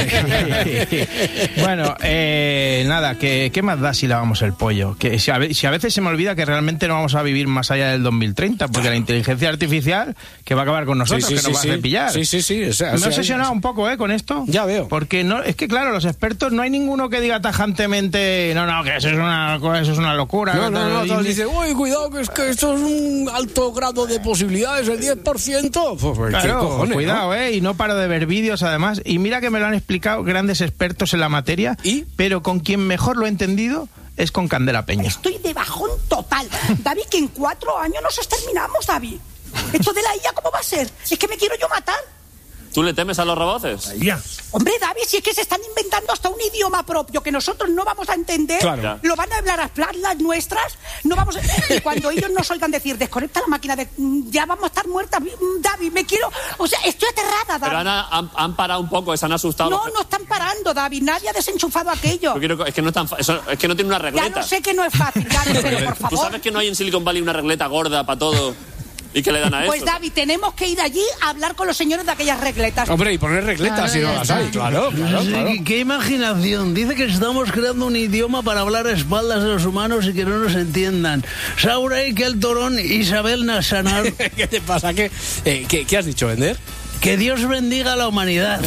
¿eh? Bueno, eh, nada, ¿qué, ¿qué más da si lavamos el pollo? Que si a, ve- si a veces se me olvida que realmente no vamos a vivir más allá del dos mil treinta, porque la inteligencia artificial que va a acabar con nosotros, Sí, sí, que sí, nos va sí. a cepillar. Sí, sí, sí, o sea, me o sea, he obsesionado un poco, ¿eh? Con esto. Ya veo. Porque no, es que claro, los expertos no hay ninguno que diga tajantemente, no, no, que eso es una, eso es una locura. No, no, no, Y- todos dicen, uy, cuidado, que es que esto es un alto grado de posibilidades, el diez por ciento. Pues, pues, ¿qué Claro, cojones, cuidado, no? ¿eh? Y no paro de ver vídeos, además. Y mira que me lo han explicado grandes expertos en la materia. ¿Y? Pero con quien mejor lo he entendido es con Candela Peña. Estoy de bajón total. David, que en cuatro años nos exterminamos, David. Esto de la I A, ¿cómo va a ser? Es que me quiero yo matar. ¿Tú le temes a los robots? Hombre, David, si es que se están inventando hasta un idioma propio que nosotros no vamos a entender, Claro. lo van a hablar a las nuestras, no vamos a... Y cuando ellos nos oigan decir, desconecta la máquina, de... ya vamos a estar muertas, David, me quiero... O sea, estoy aterrada, David. Pero Ana, han, han parado un poco, se han asustado. No, no están parando, David, nadie ha desenchufado aquello. Yo quiero- es, que no es, tan fa- eso- es que no tiene una Ya regleta. no sé que no es fácil, David, pero por ¿Tú favor... sabes que no hay en Silicon Valley una regleta gorda para todo y que le dan a Pues eso? David, tenemos que ir allí a hablar con los señores de aquellas regletas. Hombre, y poner regletas si no las hay, claro, claro, Sí, claro. ¿Qué, qué imaginación. Dice que estamos creando un idioma para hablar a espaldas de los humanos y que no nos entiendan. Saurey, que el torón, Isabel Nasanar. ¿Qué te pasa? ¿Qué, eh, ¿qué, qué has dicho, Bender? Que Dios bendiga a la humanidad.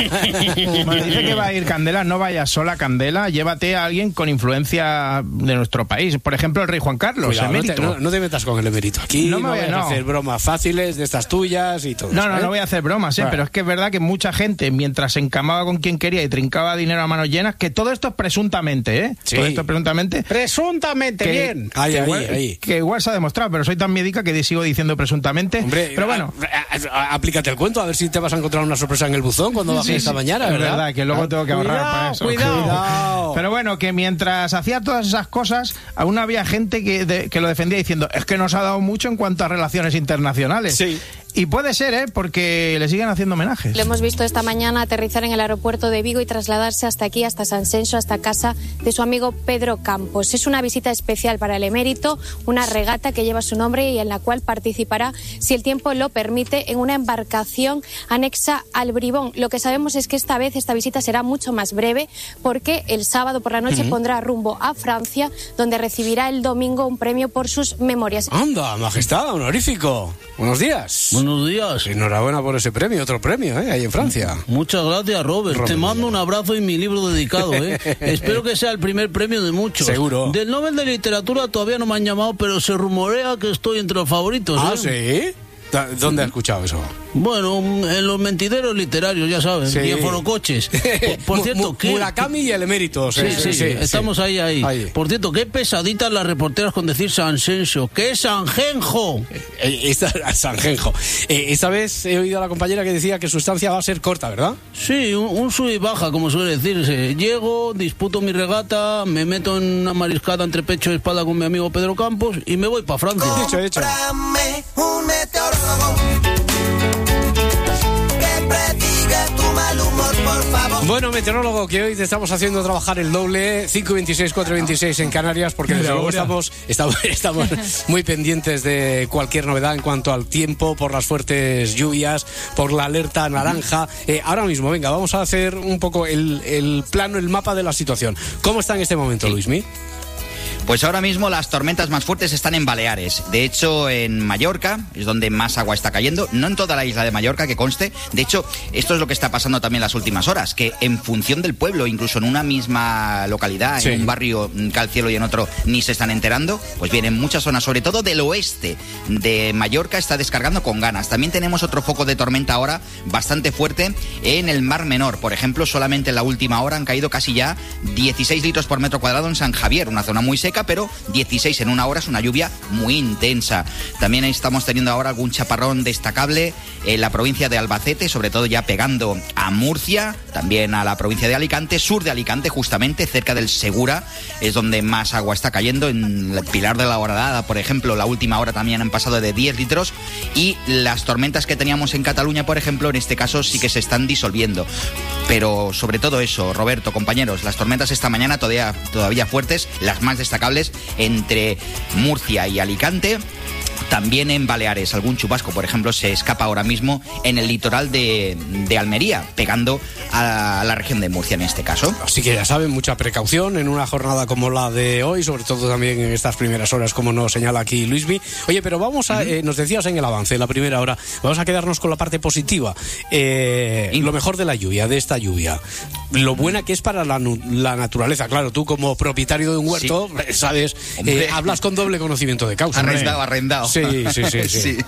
Bueno, dice que va a ir Candela, no vayas sola, Candela, llévate a alguien con influencia de nuestro país. Por ejemplo, el rey Juan Carlos, Cuidado, no, te, emérito. no- no te metas con el emérito. Aquí No no, me voy a- vayas a no. hacer bromas fáciles de estas tuyas y todo No, eso, no, ¿eh? no voy a hacer bromas, ¿eh? Claro. Pero es que es verdad que mucha gente, mientras se encamaba con quien quería y trincaba dinero a manos llenas, que todo esto es presuntamente, ¿eh? Sí. Todo esto es presuntamente. Presuntamente, que, bien. Ahí, que ahí, igual, ahí. que igual se ha demostrado, pero soy tan médica que sigo diciendo presuntamente. Hombre, pero bueno. a- a- aplícate el cuento, a ver si te vas a encontrar una sorpresa en el buzón cuando bajes Sí, esta sí, mañana, es ¿verdad? verdad, que luego Ah, tengo que ahorrar cuidado, para eso. Cuidado. Pero bueno, que mientras hacía todas esas cosas, aún había gente que, de- que lo defendía diciendo, es que nos ha dado mucho en cuanto a relaciones internacionales. Sí. Y puede ser, ¿eh? Porque le siguen haciendo homenajes. Lo hemos visto esta mañana aterrizar en el aeropuerto de Vigo y trasladarse hasta aquí, hasta San Senso, hasta casa de su amigo Pedro Campos. Es una visita especial para el emérito, una regata que lleva su nombre y en la cual participará, si el tiempo lo permite, en una embarcación anexa al Bribón. Lo que sabemos es que esta vez esta visita será mucho más breve porque el sábado por la noche uh-huh. pondrá rumbo a Francia, donde recibirá el domingo un premio por sus memorias. ¡Anda, majestad, honorífico! Buenos días. Buenos días. Enhorabuena por ese premio, otro premio, ¿eh? Ahí en Francia. Muchas gracias, Robert. Robert. Te mando un abrazo y mi libro dedicado, ¿eh? Espero que sea el primer premio de muchos. Seguro. Del Nobel de Literatura todavía no me han llamado, pero se rumorea que estoy entre los favoritos, ¿eh? ¿Ah, sí? ¿Dónde has escuchado eso? Bueno, en los mentideros literarios, ya sabes, sí. Y en forocoches. Por, por cierto, ¿qué? Murakami y el emérito. Sí, sí, sí, sí, estamos sí. Ahí, ahí, ahí. Por cierto, qué pesaditas las reporteras con decir Sansenso. ¿Qué es Sanjenjo? Eh, esta, Sanjenjo. Eh, esta vez he oído a la compañera que decía que su estancia va a ser corta, ¿verdad? Sí, un, un sub y baja, como suele decirse. Llego, disputo mi regata, me meto en una mariscada entre pecho y espalda con mi amigo Pedro Campos y me voy para Francia. Hecho, hecho. Un meteorólogo que prediga tu mal humor, por favor. Bueno, meteorólogo, que hoy te estamos haciendo trabajar el doble, cinco veintiséis, cuatro veintiséis en Canarias, porque desde luego estamos, estamos, estamos muy pendientes de cualquier novedad en cuanto al tiempo, por las fuertes lluvias, por la alerta naranja. Eh, ahora mismo, venga, vamos a hacer un poco el, el plano, el mapa de la situación. ¿Cómo está en este momento, sí. Luismi? Pues ahora mismo las tormentas más fuertes están en Baleares. De hecho, en Mallorca es donde más agua está cayendo. No en toda la isla de Mallorca, que conste. De hecho, esto es lo que está pasando también en las últimas horas, que en función del pueblo, incluso en una misma localidad, sí. En un barrio cae el cielo y en otro ni se están enterando, pues bien, en muchas zonas, sobre todo del oeste de Mallorca, está descargando con ganas. También tenemos otro foco de tormenta ahora bastante fuerte en el Mar Menor. Por ejemplo, solamente en la última hora han caído casi ya dieciséis litros por metro cuadrado en San Javier, una zona muy seca, pero dieciséis en una hora es una lluvia muy intensa. También estamos teniendo ahora algún chaparrón destacable en la provincia de Albacete, sobre todo ya pegando a Murcia, también a la provincia de Alicante, sur de Alicante, justamente cerca del Segura, es donde más agua está cayendo. En el Pilar de la Horadada, por ejemplo, la última hora también han pasado de diez litros, y las tormentas que teníamos en Cataluña, por ejemplo, en este caso sí que se están disolviendo. Pero sobre todo eso, Roberto, compañeros, las tormentas esta mañana todavía, todavía fuertes, las más destacables entre Murcia y Alicante. También en Baleares, algún chubasco, por ejemplo, se escapa ahora mismo en el litoral de, de Almería, pegando a la región de Murcia en este caso. Así que ya saben, mucha precaución en una jornada como la de hoy, sobre todo también en estas primeras horas, como nos señala aquí Luismi. Oye, pero vamos a, uh-huh. eh, nos decías en el avance, la primera hora, vamos a quedarnos con la parte positiva. Eh, lo mejor de la lluvia, de esta lluvia. Lo buena que es para la, la naturaleza. Claro, tú como propietario de un huerto, sí. sabes, eh, hablas con doble conocimiento de causa. Arrendado, arrendado. Sí, sí, sí, sí. sí.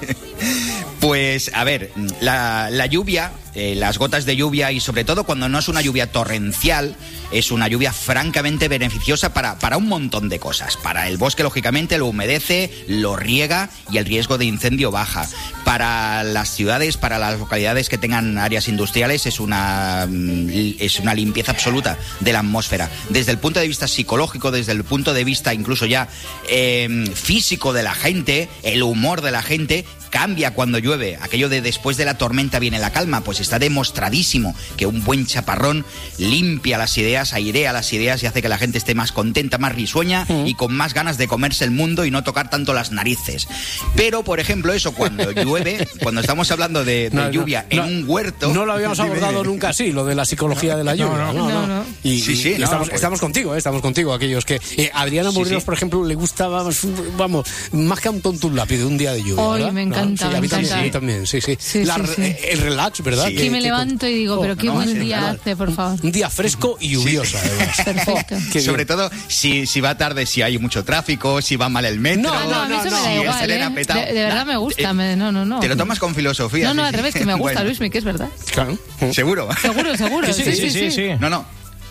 Pues, a ver, la, la lluvia, eh, las gotas de lluvia, y sobre todo cuando no es una lluvia torrencial, es una lluvia francamente beneficiosa para, para un montón de cosas. Para el bosque, lógicamente, lo humedece, lo riega y el riesgo de incendio baja. Para las ciudades, para las localidades que tengan áreas industriales, es una, es una limpieza absoluta de la atmósfera. Desde el punto de vista psicológico, desde el punto de vista incluso ya eh, físico de la gente, el humor de la gente cambia cuando llueve. Aquello de después de la tormenta viene la calma, pues está demostradísimo que un buen chaparrón limpia las ideas, airea las ideas y hace que la gente esté más contenta, más risueña mm. y con más ganas de comerse el mundo y no tocar tanto las narices. Pero, por ejemplo, eso cuando llueve, cuando estamos hablando de, de no, lluvia no, en no, un huerto... No lo habíamos abordado nunca así, lo de la psicología de la lluvia. No, no, no. no, no. Y, sí, sí, y no, estamos, pues... estamos contigo, ¿eh? estamos contigo, aquellos que... Eh, Adriana Murinos, sí, sí. por ejemplo, le gustaba, vamos, más que a un tonto un lápiz, un día de lluvia. Hoy me encanta. Sí, a mí también, sí, también, sí, sí. sí, la, sí, sí. El relax, ¿verdad? Sí. Que, que me que levanto con... y digo, pero qué oh, buen no, día sí, hace, por favor. Un día fresco y lluvioso, sí. además. Perfecto. Oh, sobre todo si, si va tarde, si hay mucho tráfico, si va mal el metro. No, no, a mí eso no, me da igual, ¿eh? de, de verdad me gusta, me, no, no, no. Te lo tomas con filosofía. No, no, sí, al revés, que me gusta, bueno. Luismi, que es verdad. Claro. ¿Seguro? Seguro, seguro. Sí, sí, sí. sí, sí, sí. No, no.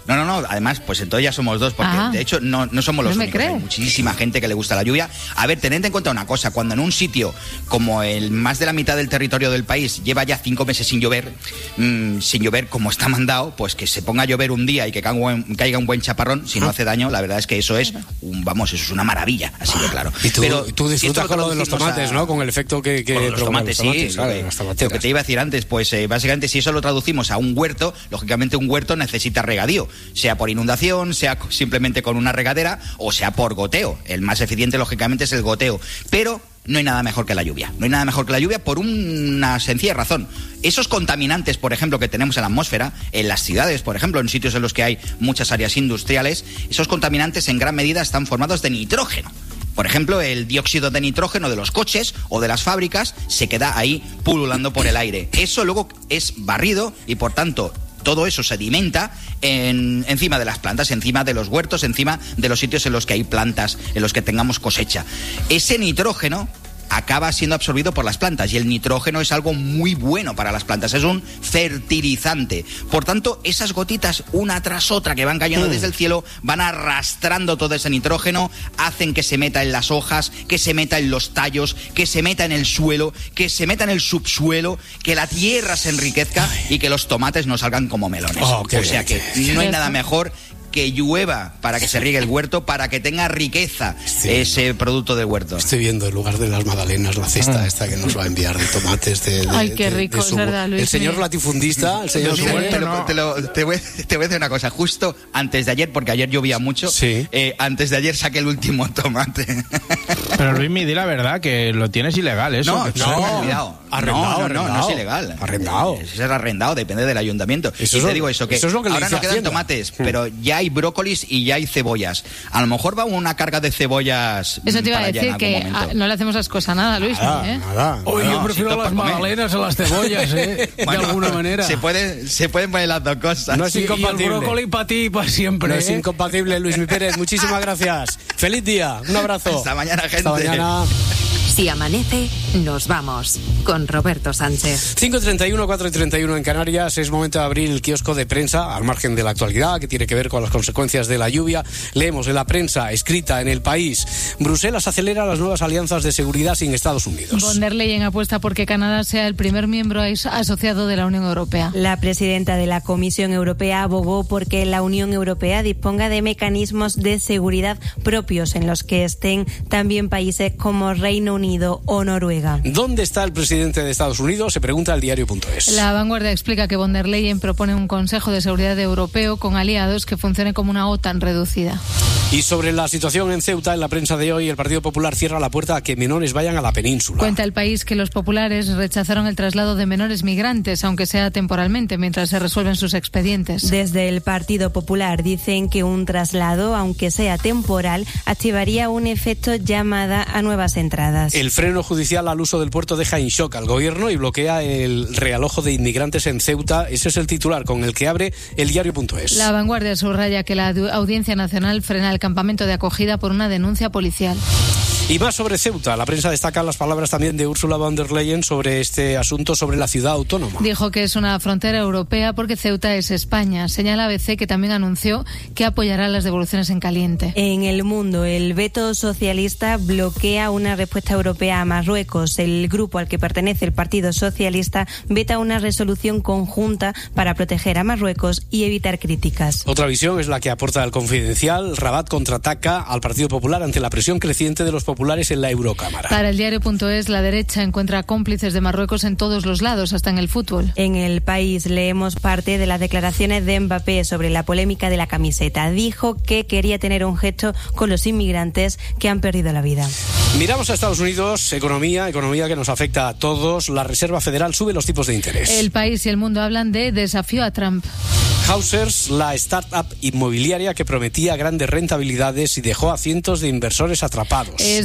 No, no, no, además, pues entonces ya somos dos, porque Ah. de hecho no, no somos los No me únicos. cree. Hay muchísima gente que le gusta la lluvia. A ver, tened en cuenta una cosa, cuando en un sitio como el más de la mitad del territorio del país lleva ya cinco meses sin llover, mmm, sin llover como está mandado, pues que se ponga a llover un día y que caiga un, caiga un buen chaparrón, si no hace daño, la verdad es que eso es, un, vamos, eso es una maravilla, así de claro. Y tú, Pero tú disfrutas si esto con lo de los traducimos tomates, a- ¿no? Con el efecto que... que con los provocan tomates, sí, claro, lo que- las lo tomateras. que te iba a decir antes, pues eh, básicamente si eso lo traducimos a un huerto, lógicamente un huerto necesita regadío, sea por inundación, sea co- simplemente con una regadera o sea por goteo. El más eficiente lógicamente es el goteo, pero no hay nada mejor que la lluvia. No hay nada mejor que la lluvia por una sencilla razón. Esos contaminantes, por ejemplo, que tenemos en la atmósfera, en las ciudades, por ejemplo, en sitios en los que hay muchas áreas industriales, esos contaminantes en gran medida están formados de nitrógeno. Por ejemplo, el dióxido de nitrógeno de los coches o de las fábricas se queda ahí pululando por el aire. Eso luego es barrido y, por tanto, todo eso sedimenta en, encima de las plantas, encima de los huertos, encima de los sitios en los que hay plantas, en los que tengamos cosecha. Ese nitrógeno acaba siendo absorbido por las plantas y el nitrógeno es algo muy bueno para las plantas, es un fertilizante. Por tanto, esas gotitas una tras otra que van cayendo Mm. desde el cielo van arrastrando todo ese nitrógeno, hacen que se meta en las hojas, que se meta en los tallos, que se meta en el suelo, que se meta en el subsuelo, que la tierra se enriquezca y que los tomates no salgan como melones. Oh, qué o sea bien, que qué no hay bien. nada mejor que llueva para que se riegue el huerto, para que tenga riqueza ese producto del huerto. Estoy viendo en lugar de las magdalenas la cesta Ah. esta que nos va a enviar de tomates. De, de- Ay, qué de- de rico, su- es verdad, Luis. El señor Mira. latifundista, el señor... Mira, Suárez. te, lo- te lo- te voy, te voy a decir una cosa. Justo antes de ayer, porque ayer llovía mucho, eh, antes de ayer saqué el último tomate. Pero Luis, me di la verdad que lo tienes ilegal, eso. No, que- no, cuidado. Arrendado, no, no, no, arrendado. no es ilegal. Arrendado. Es arrendado, depende del ayuntamiento. Eso y es te lo- digo eso, que, eso es lo que le ahora dice no quedan Hacienda. tomates, pero ya hay brócolis y ya hay cebollas. A lo mejor va una carga de cebollas. Eso te iba a para allá en decir, que algún ah, momento. no le hacemos las cosas a nada, Luis. Nada, ¿eh? nada. Oye, yo No, prefiero si las toca comer. magdalenas a las cebollas, ¿eh? De Bueno, alguna manera. Se, puede, se pueden poner las dos cosas. No es Y- y el incompatible. brócoli para ti y para siempre. No es ¿eh? incompatible, Luis Mi Pérez. Muchísimas gracias. Feliz día. Un abrazo. Hasta mañana, gente. Hasta mañana. Si amanece, nos vamos con Roberto Sánchez. cinco y treinta y uno, cuatro y treinta y uno en Canarias. Es momento de abrir el kiosco de prensa al margen de la actualidad que tiene que ver con las consecuencias de la lluvia. Leemos en la prensa escrita en El País: Bruselas acelera las nuevas alianzas de seguridad sin Estados Unidos. Von der Leyen apuesta porque Canadá sea el primer miembro as- asociado de la Unión Europea. La presidenta de la Comisión Europea abogó porque la Unión Europea disponga de mecanismos de seguridad propios en los que estén también países como Reino Unido o Noruega. ¿Dónde está el presidente de Estados Unidos? Se pregunta el diario punto es. La Vanguardia explica que Von der Leyen propone un Consejo de Seguridad Europeo con aliados que funcione como una OTAN reducida. Y sobre la situación en Ceuta, en la prensa de hoy, el Partido Popular cierra la puerta a que menores vayan a la península. Cuenta El País que los populares rechazaron el traslado de menores migrantes, aunque sea temporalmente, mientras se resuelven sus expedientes. Desde el Partido Popular dicen que un traslado, aunque sea temporal, activaría un efecto llamada a nuevas entradas. El freno judicial al uso del puerto deja en shock al gobierno y bloquea el realojo de inmigrantes en Ceuta. Ese es el titular con el que abre el diario punto es. La Vanguardia subraya que la Audiencia Nacional frena el campamento de acogida por una denuncia policial. Y más sobre Ceuta. La prensa destaca las palabras también de Ursula von der Leyen sobre este asunto, sobre la ciudad autónoma. Dijo que es una frontera europea porque Ceuta es España. Señala A B C que también anunció que apoyará las devoluciones en caliente. En El Mundo, el veto socialista bloquea una respuesta europea a Marruecos. El grupo al que pertenece el Partido Socialista veta una resolución conjunta para proteger a Marruecos y evitar críticas. Otra visión es la que aporta el Confidencial. Rabat contraataca al Partido Popular ante la presión creciente de los populares en la Eurocámara. Para el diario punto es, la derecha encuentra cómplices de Marruecos en todos los lados, hasta en el fútbol. En El País leemos parte de las declaraciones de Mbappé sobre la polémica de la camiseta. Dijo que quería tener un gesto con los inmigrantes que han perdido la vida. Miramos a Estados Unidos, economía, economía que nos afecta a todos. La Reserva Federal sube los tipos de interés. El País y El Mundo hablan de desafío a Trump. Hausers, la startup inmobiliaria que prometía grandes rentabilidades y dejó a cientos de inversores atrapados. Es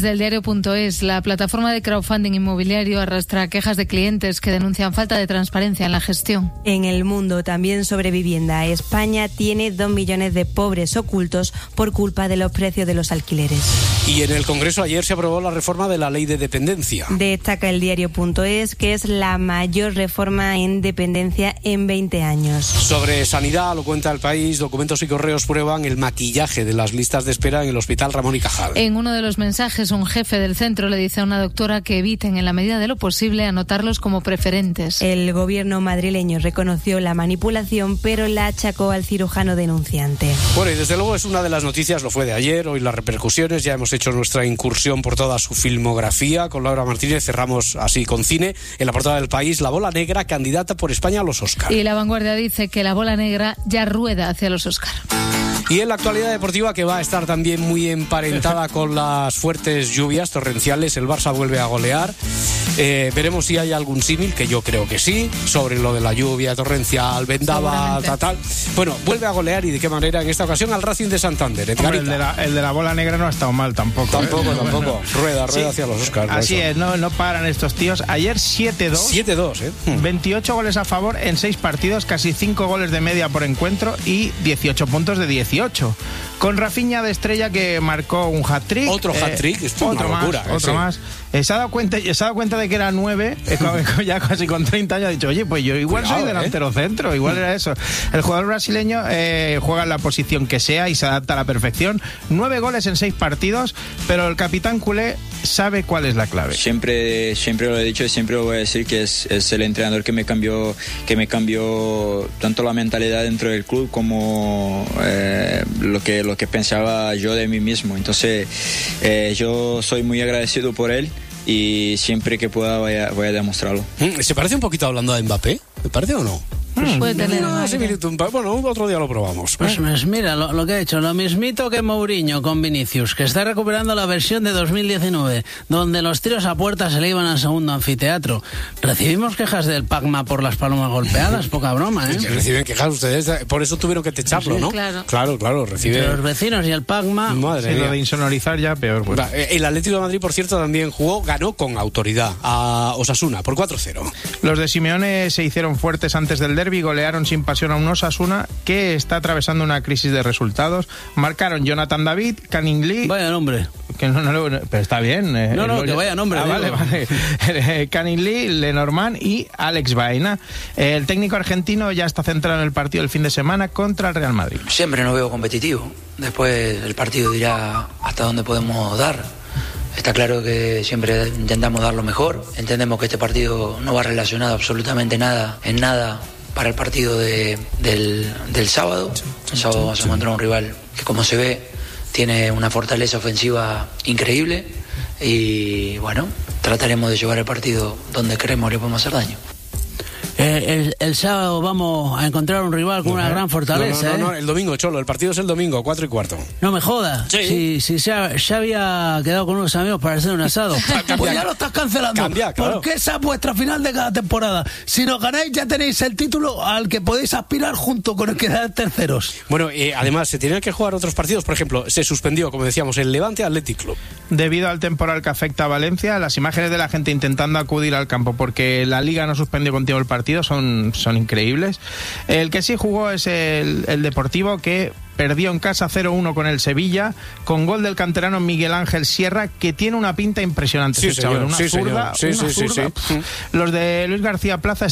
Desde el diario punto es, la plataforma de crowdfunding inmobiliario arrastra quejas de clientes que denuncian falta de transparencia en la gestión. En El Mundo, también sobre vivienda, España tiene dos millones de pobres ocultos por culpa de los precios de los alquileres. Y en el Congreso ayer se aprobó la reforma de la ley de dependencia. Destaca el diario punto es que es la mayor reforma en dependencia en veinte años. Sobre sanidad, lo cuenta El País, documentos y correos prueban el maquillaje de las listas de espera en el Hospital Ramón y Cajal. En uno de los mensajes, un jefe del centro le dice a una doctora que eviten en la medida de lo posible anotarlos como preferentes. El gobierno madrileño reconoció la manipulación, pero la achacó al cirujano denunciante. Bueno, y desde luego es una de las noticias, lo fue de ayer, hoy las repercusiones, ya hemos hecho nuestra incursión por toda su filmografía. Con Laura Martínez cerramos así con cine. En la portada del País, La Bola Negra, candidata por España a los Oscar. Y La Vanguardia dice que la bola negra ya rueda hacia los Oscar. Y en la actualidad deportiva, que va a estar también muy emparentada con las fuertes lluvias torrenciales, el Barça vuelve a golear. Eh, veremos si hay algún símil, que yo creo que sí, sobre lo de la lluvia torrencial, vendaba, tal, tal. Bueno, vuelve a golear, y de qué manera en esta ocasión al Racing de Santander. Hombre, el, de la, el de la bola negra no ha estado mal tampoco. Tampoco, ¿eh? tampoco. Bueno. Rueda, rueda Sí. hacia los Oscars. Así eso. es, no, no paran estos tíos. Ayer siete dos. siete dos, ¿eh? veintiocho goles a favor en seis partidos, casi cinco goles de media por encuentro y dieciocho puntos de dieciocho. Con Rafinha de estrella, que marcó un hat-trick. Otro hat-trick, esto es otro una locura, más, eh, otro sí. más. Eh, se ha dado cuenta, se ha dado cuenta de que era nueve, eh, ya casi con treinta años, ha dicho, oye, pues yo igual Cuidado, soy delantero eh. centro, igual era eso. El jugador brasileño eh, juega en la posición que sea y se adapta a la perfección. Nueve goles en seis partidos, pero el capitán culé sabe cuál es la clave. Siempre, siempre lo he dicho y siempre lo voy a decir, que es, es el entrenador que me cambió, que me cambió tanto la mentalidad dentro del club como eh, lo que lo que pensaba yo de mí mismo. Entonces eh, yo soy muy agradecido por él y siempre que pueda voy a, voy a demostrarlo. ¿Se parece un poquito hablando de Mbappé? ¿Me parece o no? Pues puede tener No, un sí, aire. bueno, otro día lo probamos. Pues, pues mira, lo, lo que ha hecho, lo mismito que Mourinho con Vinicius, que está recuperando la versión de dos mil diecinueve, donde los tiros a puerta se le iban al segundo anfiteatro. Recibimos quejas del Pacma por las palomas golpeadas, poca broma, ¿eh? Que reciben quejas ustedes, por eso tuvieron que techarlo, Sí, ¿no? claro. Claro, claro, recibe. Entre los vecinos y el Pacma. Madre Sí, mía. lo de insonorizar ya peor. Pues. Va, El Atlético de Madrid, por cierto, también jugó, ganó con autoridad a Osasuna por cuatro cero. Los de Simeone se hicieron fuertes antes del derbi, golearon sin pasión a un Osasuna que está atravesando una crisis de resultados. Marcaron Jonathan David, Canning Lee. Vaya nombre. Que no, no, no, pero está bien. eh, No, no, el- que vaya nombre, Ah, digo. vale, vale. Eh, Canning Lee, Lenormand y Alex Baena. El técnico argentino ya está centrado en el partido del fin de semana contra el Real Madrid. Siempre nos veo competitivo. Después el partido dirá hasta dónde podemos dar. Está claro que siempre intentamos dar lo mejor. Entendemos que este partido no va relacionado absolutamente nada, en nada, para el partido de, del, del sábado. El sábado vamos a encontrar un rival que, como se ve, tiene una fortaleza ofensiva increíble. Y bueno, trataremos de llevar el partido donde creemos que le podemos hacer daño. Eh, el, el sábado vamos a encontrar un rival con una gran fortaleza. No, no, no, no, ¿eh? el domingo, Cholo, el partido es el domingo, cuatro y cuarto. No me jodas. Sí. Si, si ya, ya había quedado con unos amigos para hacer un asado. Pues ya lo estás cancelando. Cambia, claro. Porque esa es vuestra final de cada temporada. Si nos ganáis, ya tenéis el título al que podéis aspirar junto con el que da terceros. Bueno, eh, además, se tenían que jugar otros partidos. Por ejemplo, se suspendió, como decíamos, el Levante Athletic Club. Debido al temporal que afecta a Valencia, las imágenes de la gente intentando acudir al campo porque la Liga no suspendió contigo el partido son, son increíbles. El que sí jugó es el, el Deportivo, que perdió en casa cero uno con el Sevilla, con gol del canterano Miguel Ángel Sierra, que tiene una pinta impresionante. Sí, ese chaval, señor, una sí, zurda, señor. Sí, una sí, sí, zurda. sí. Los de Luis García Plaza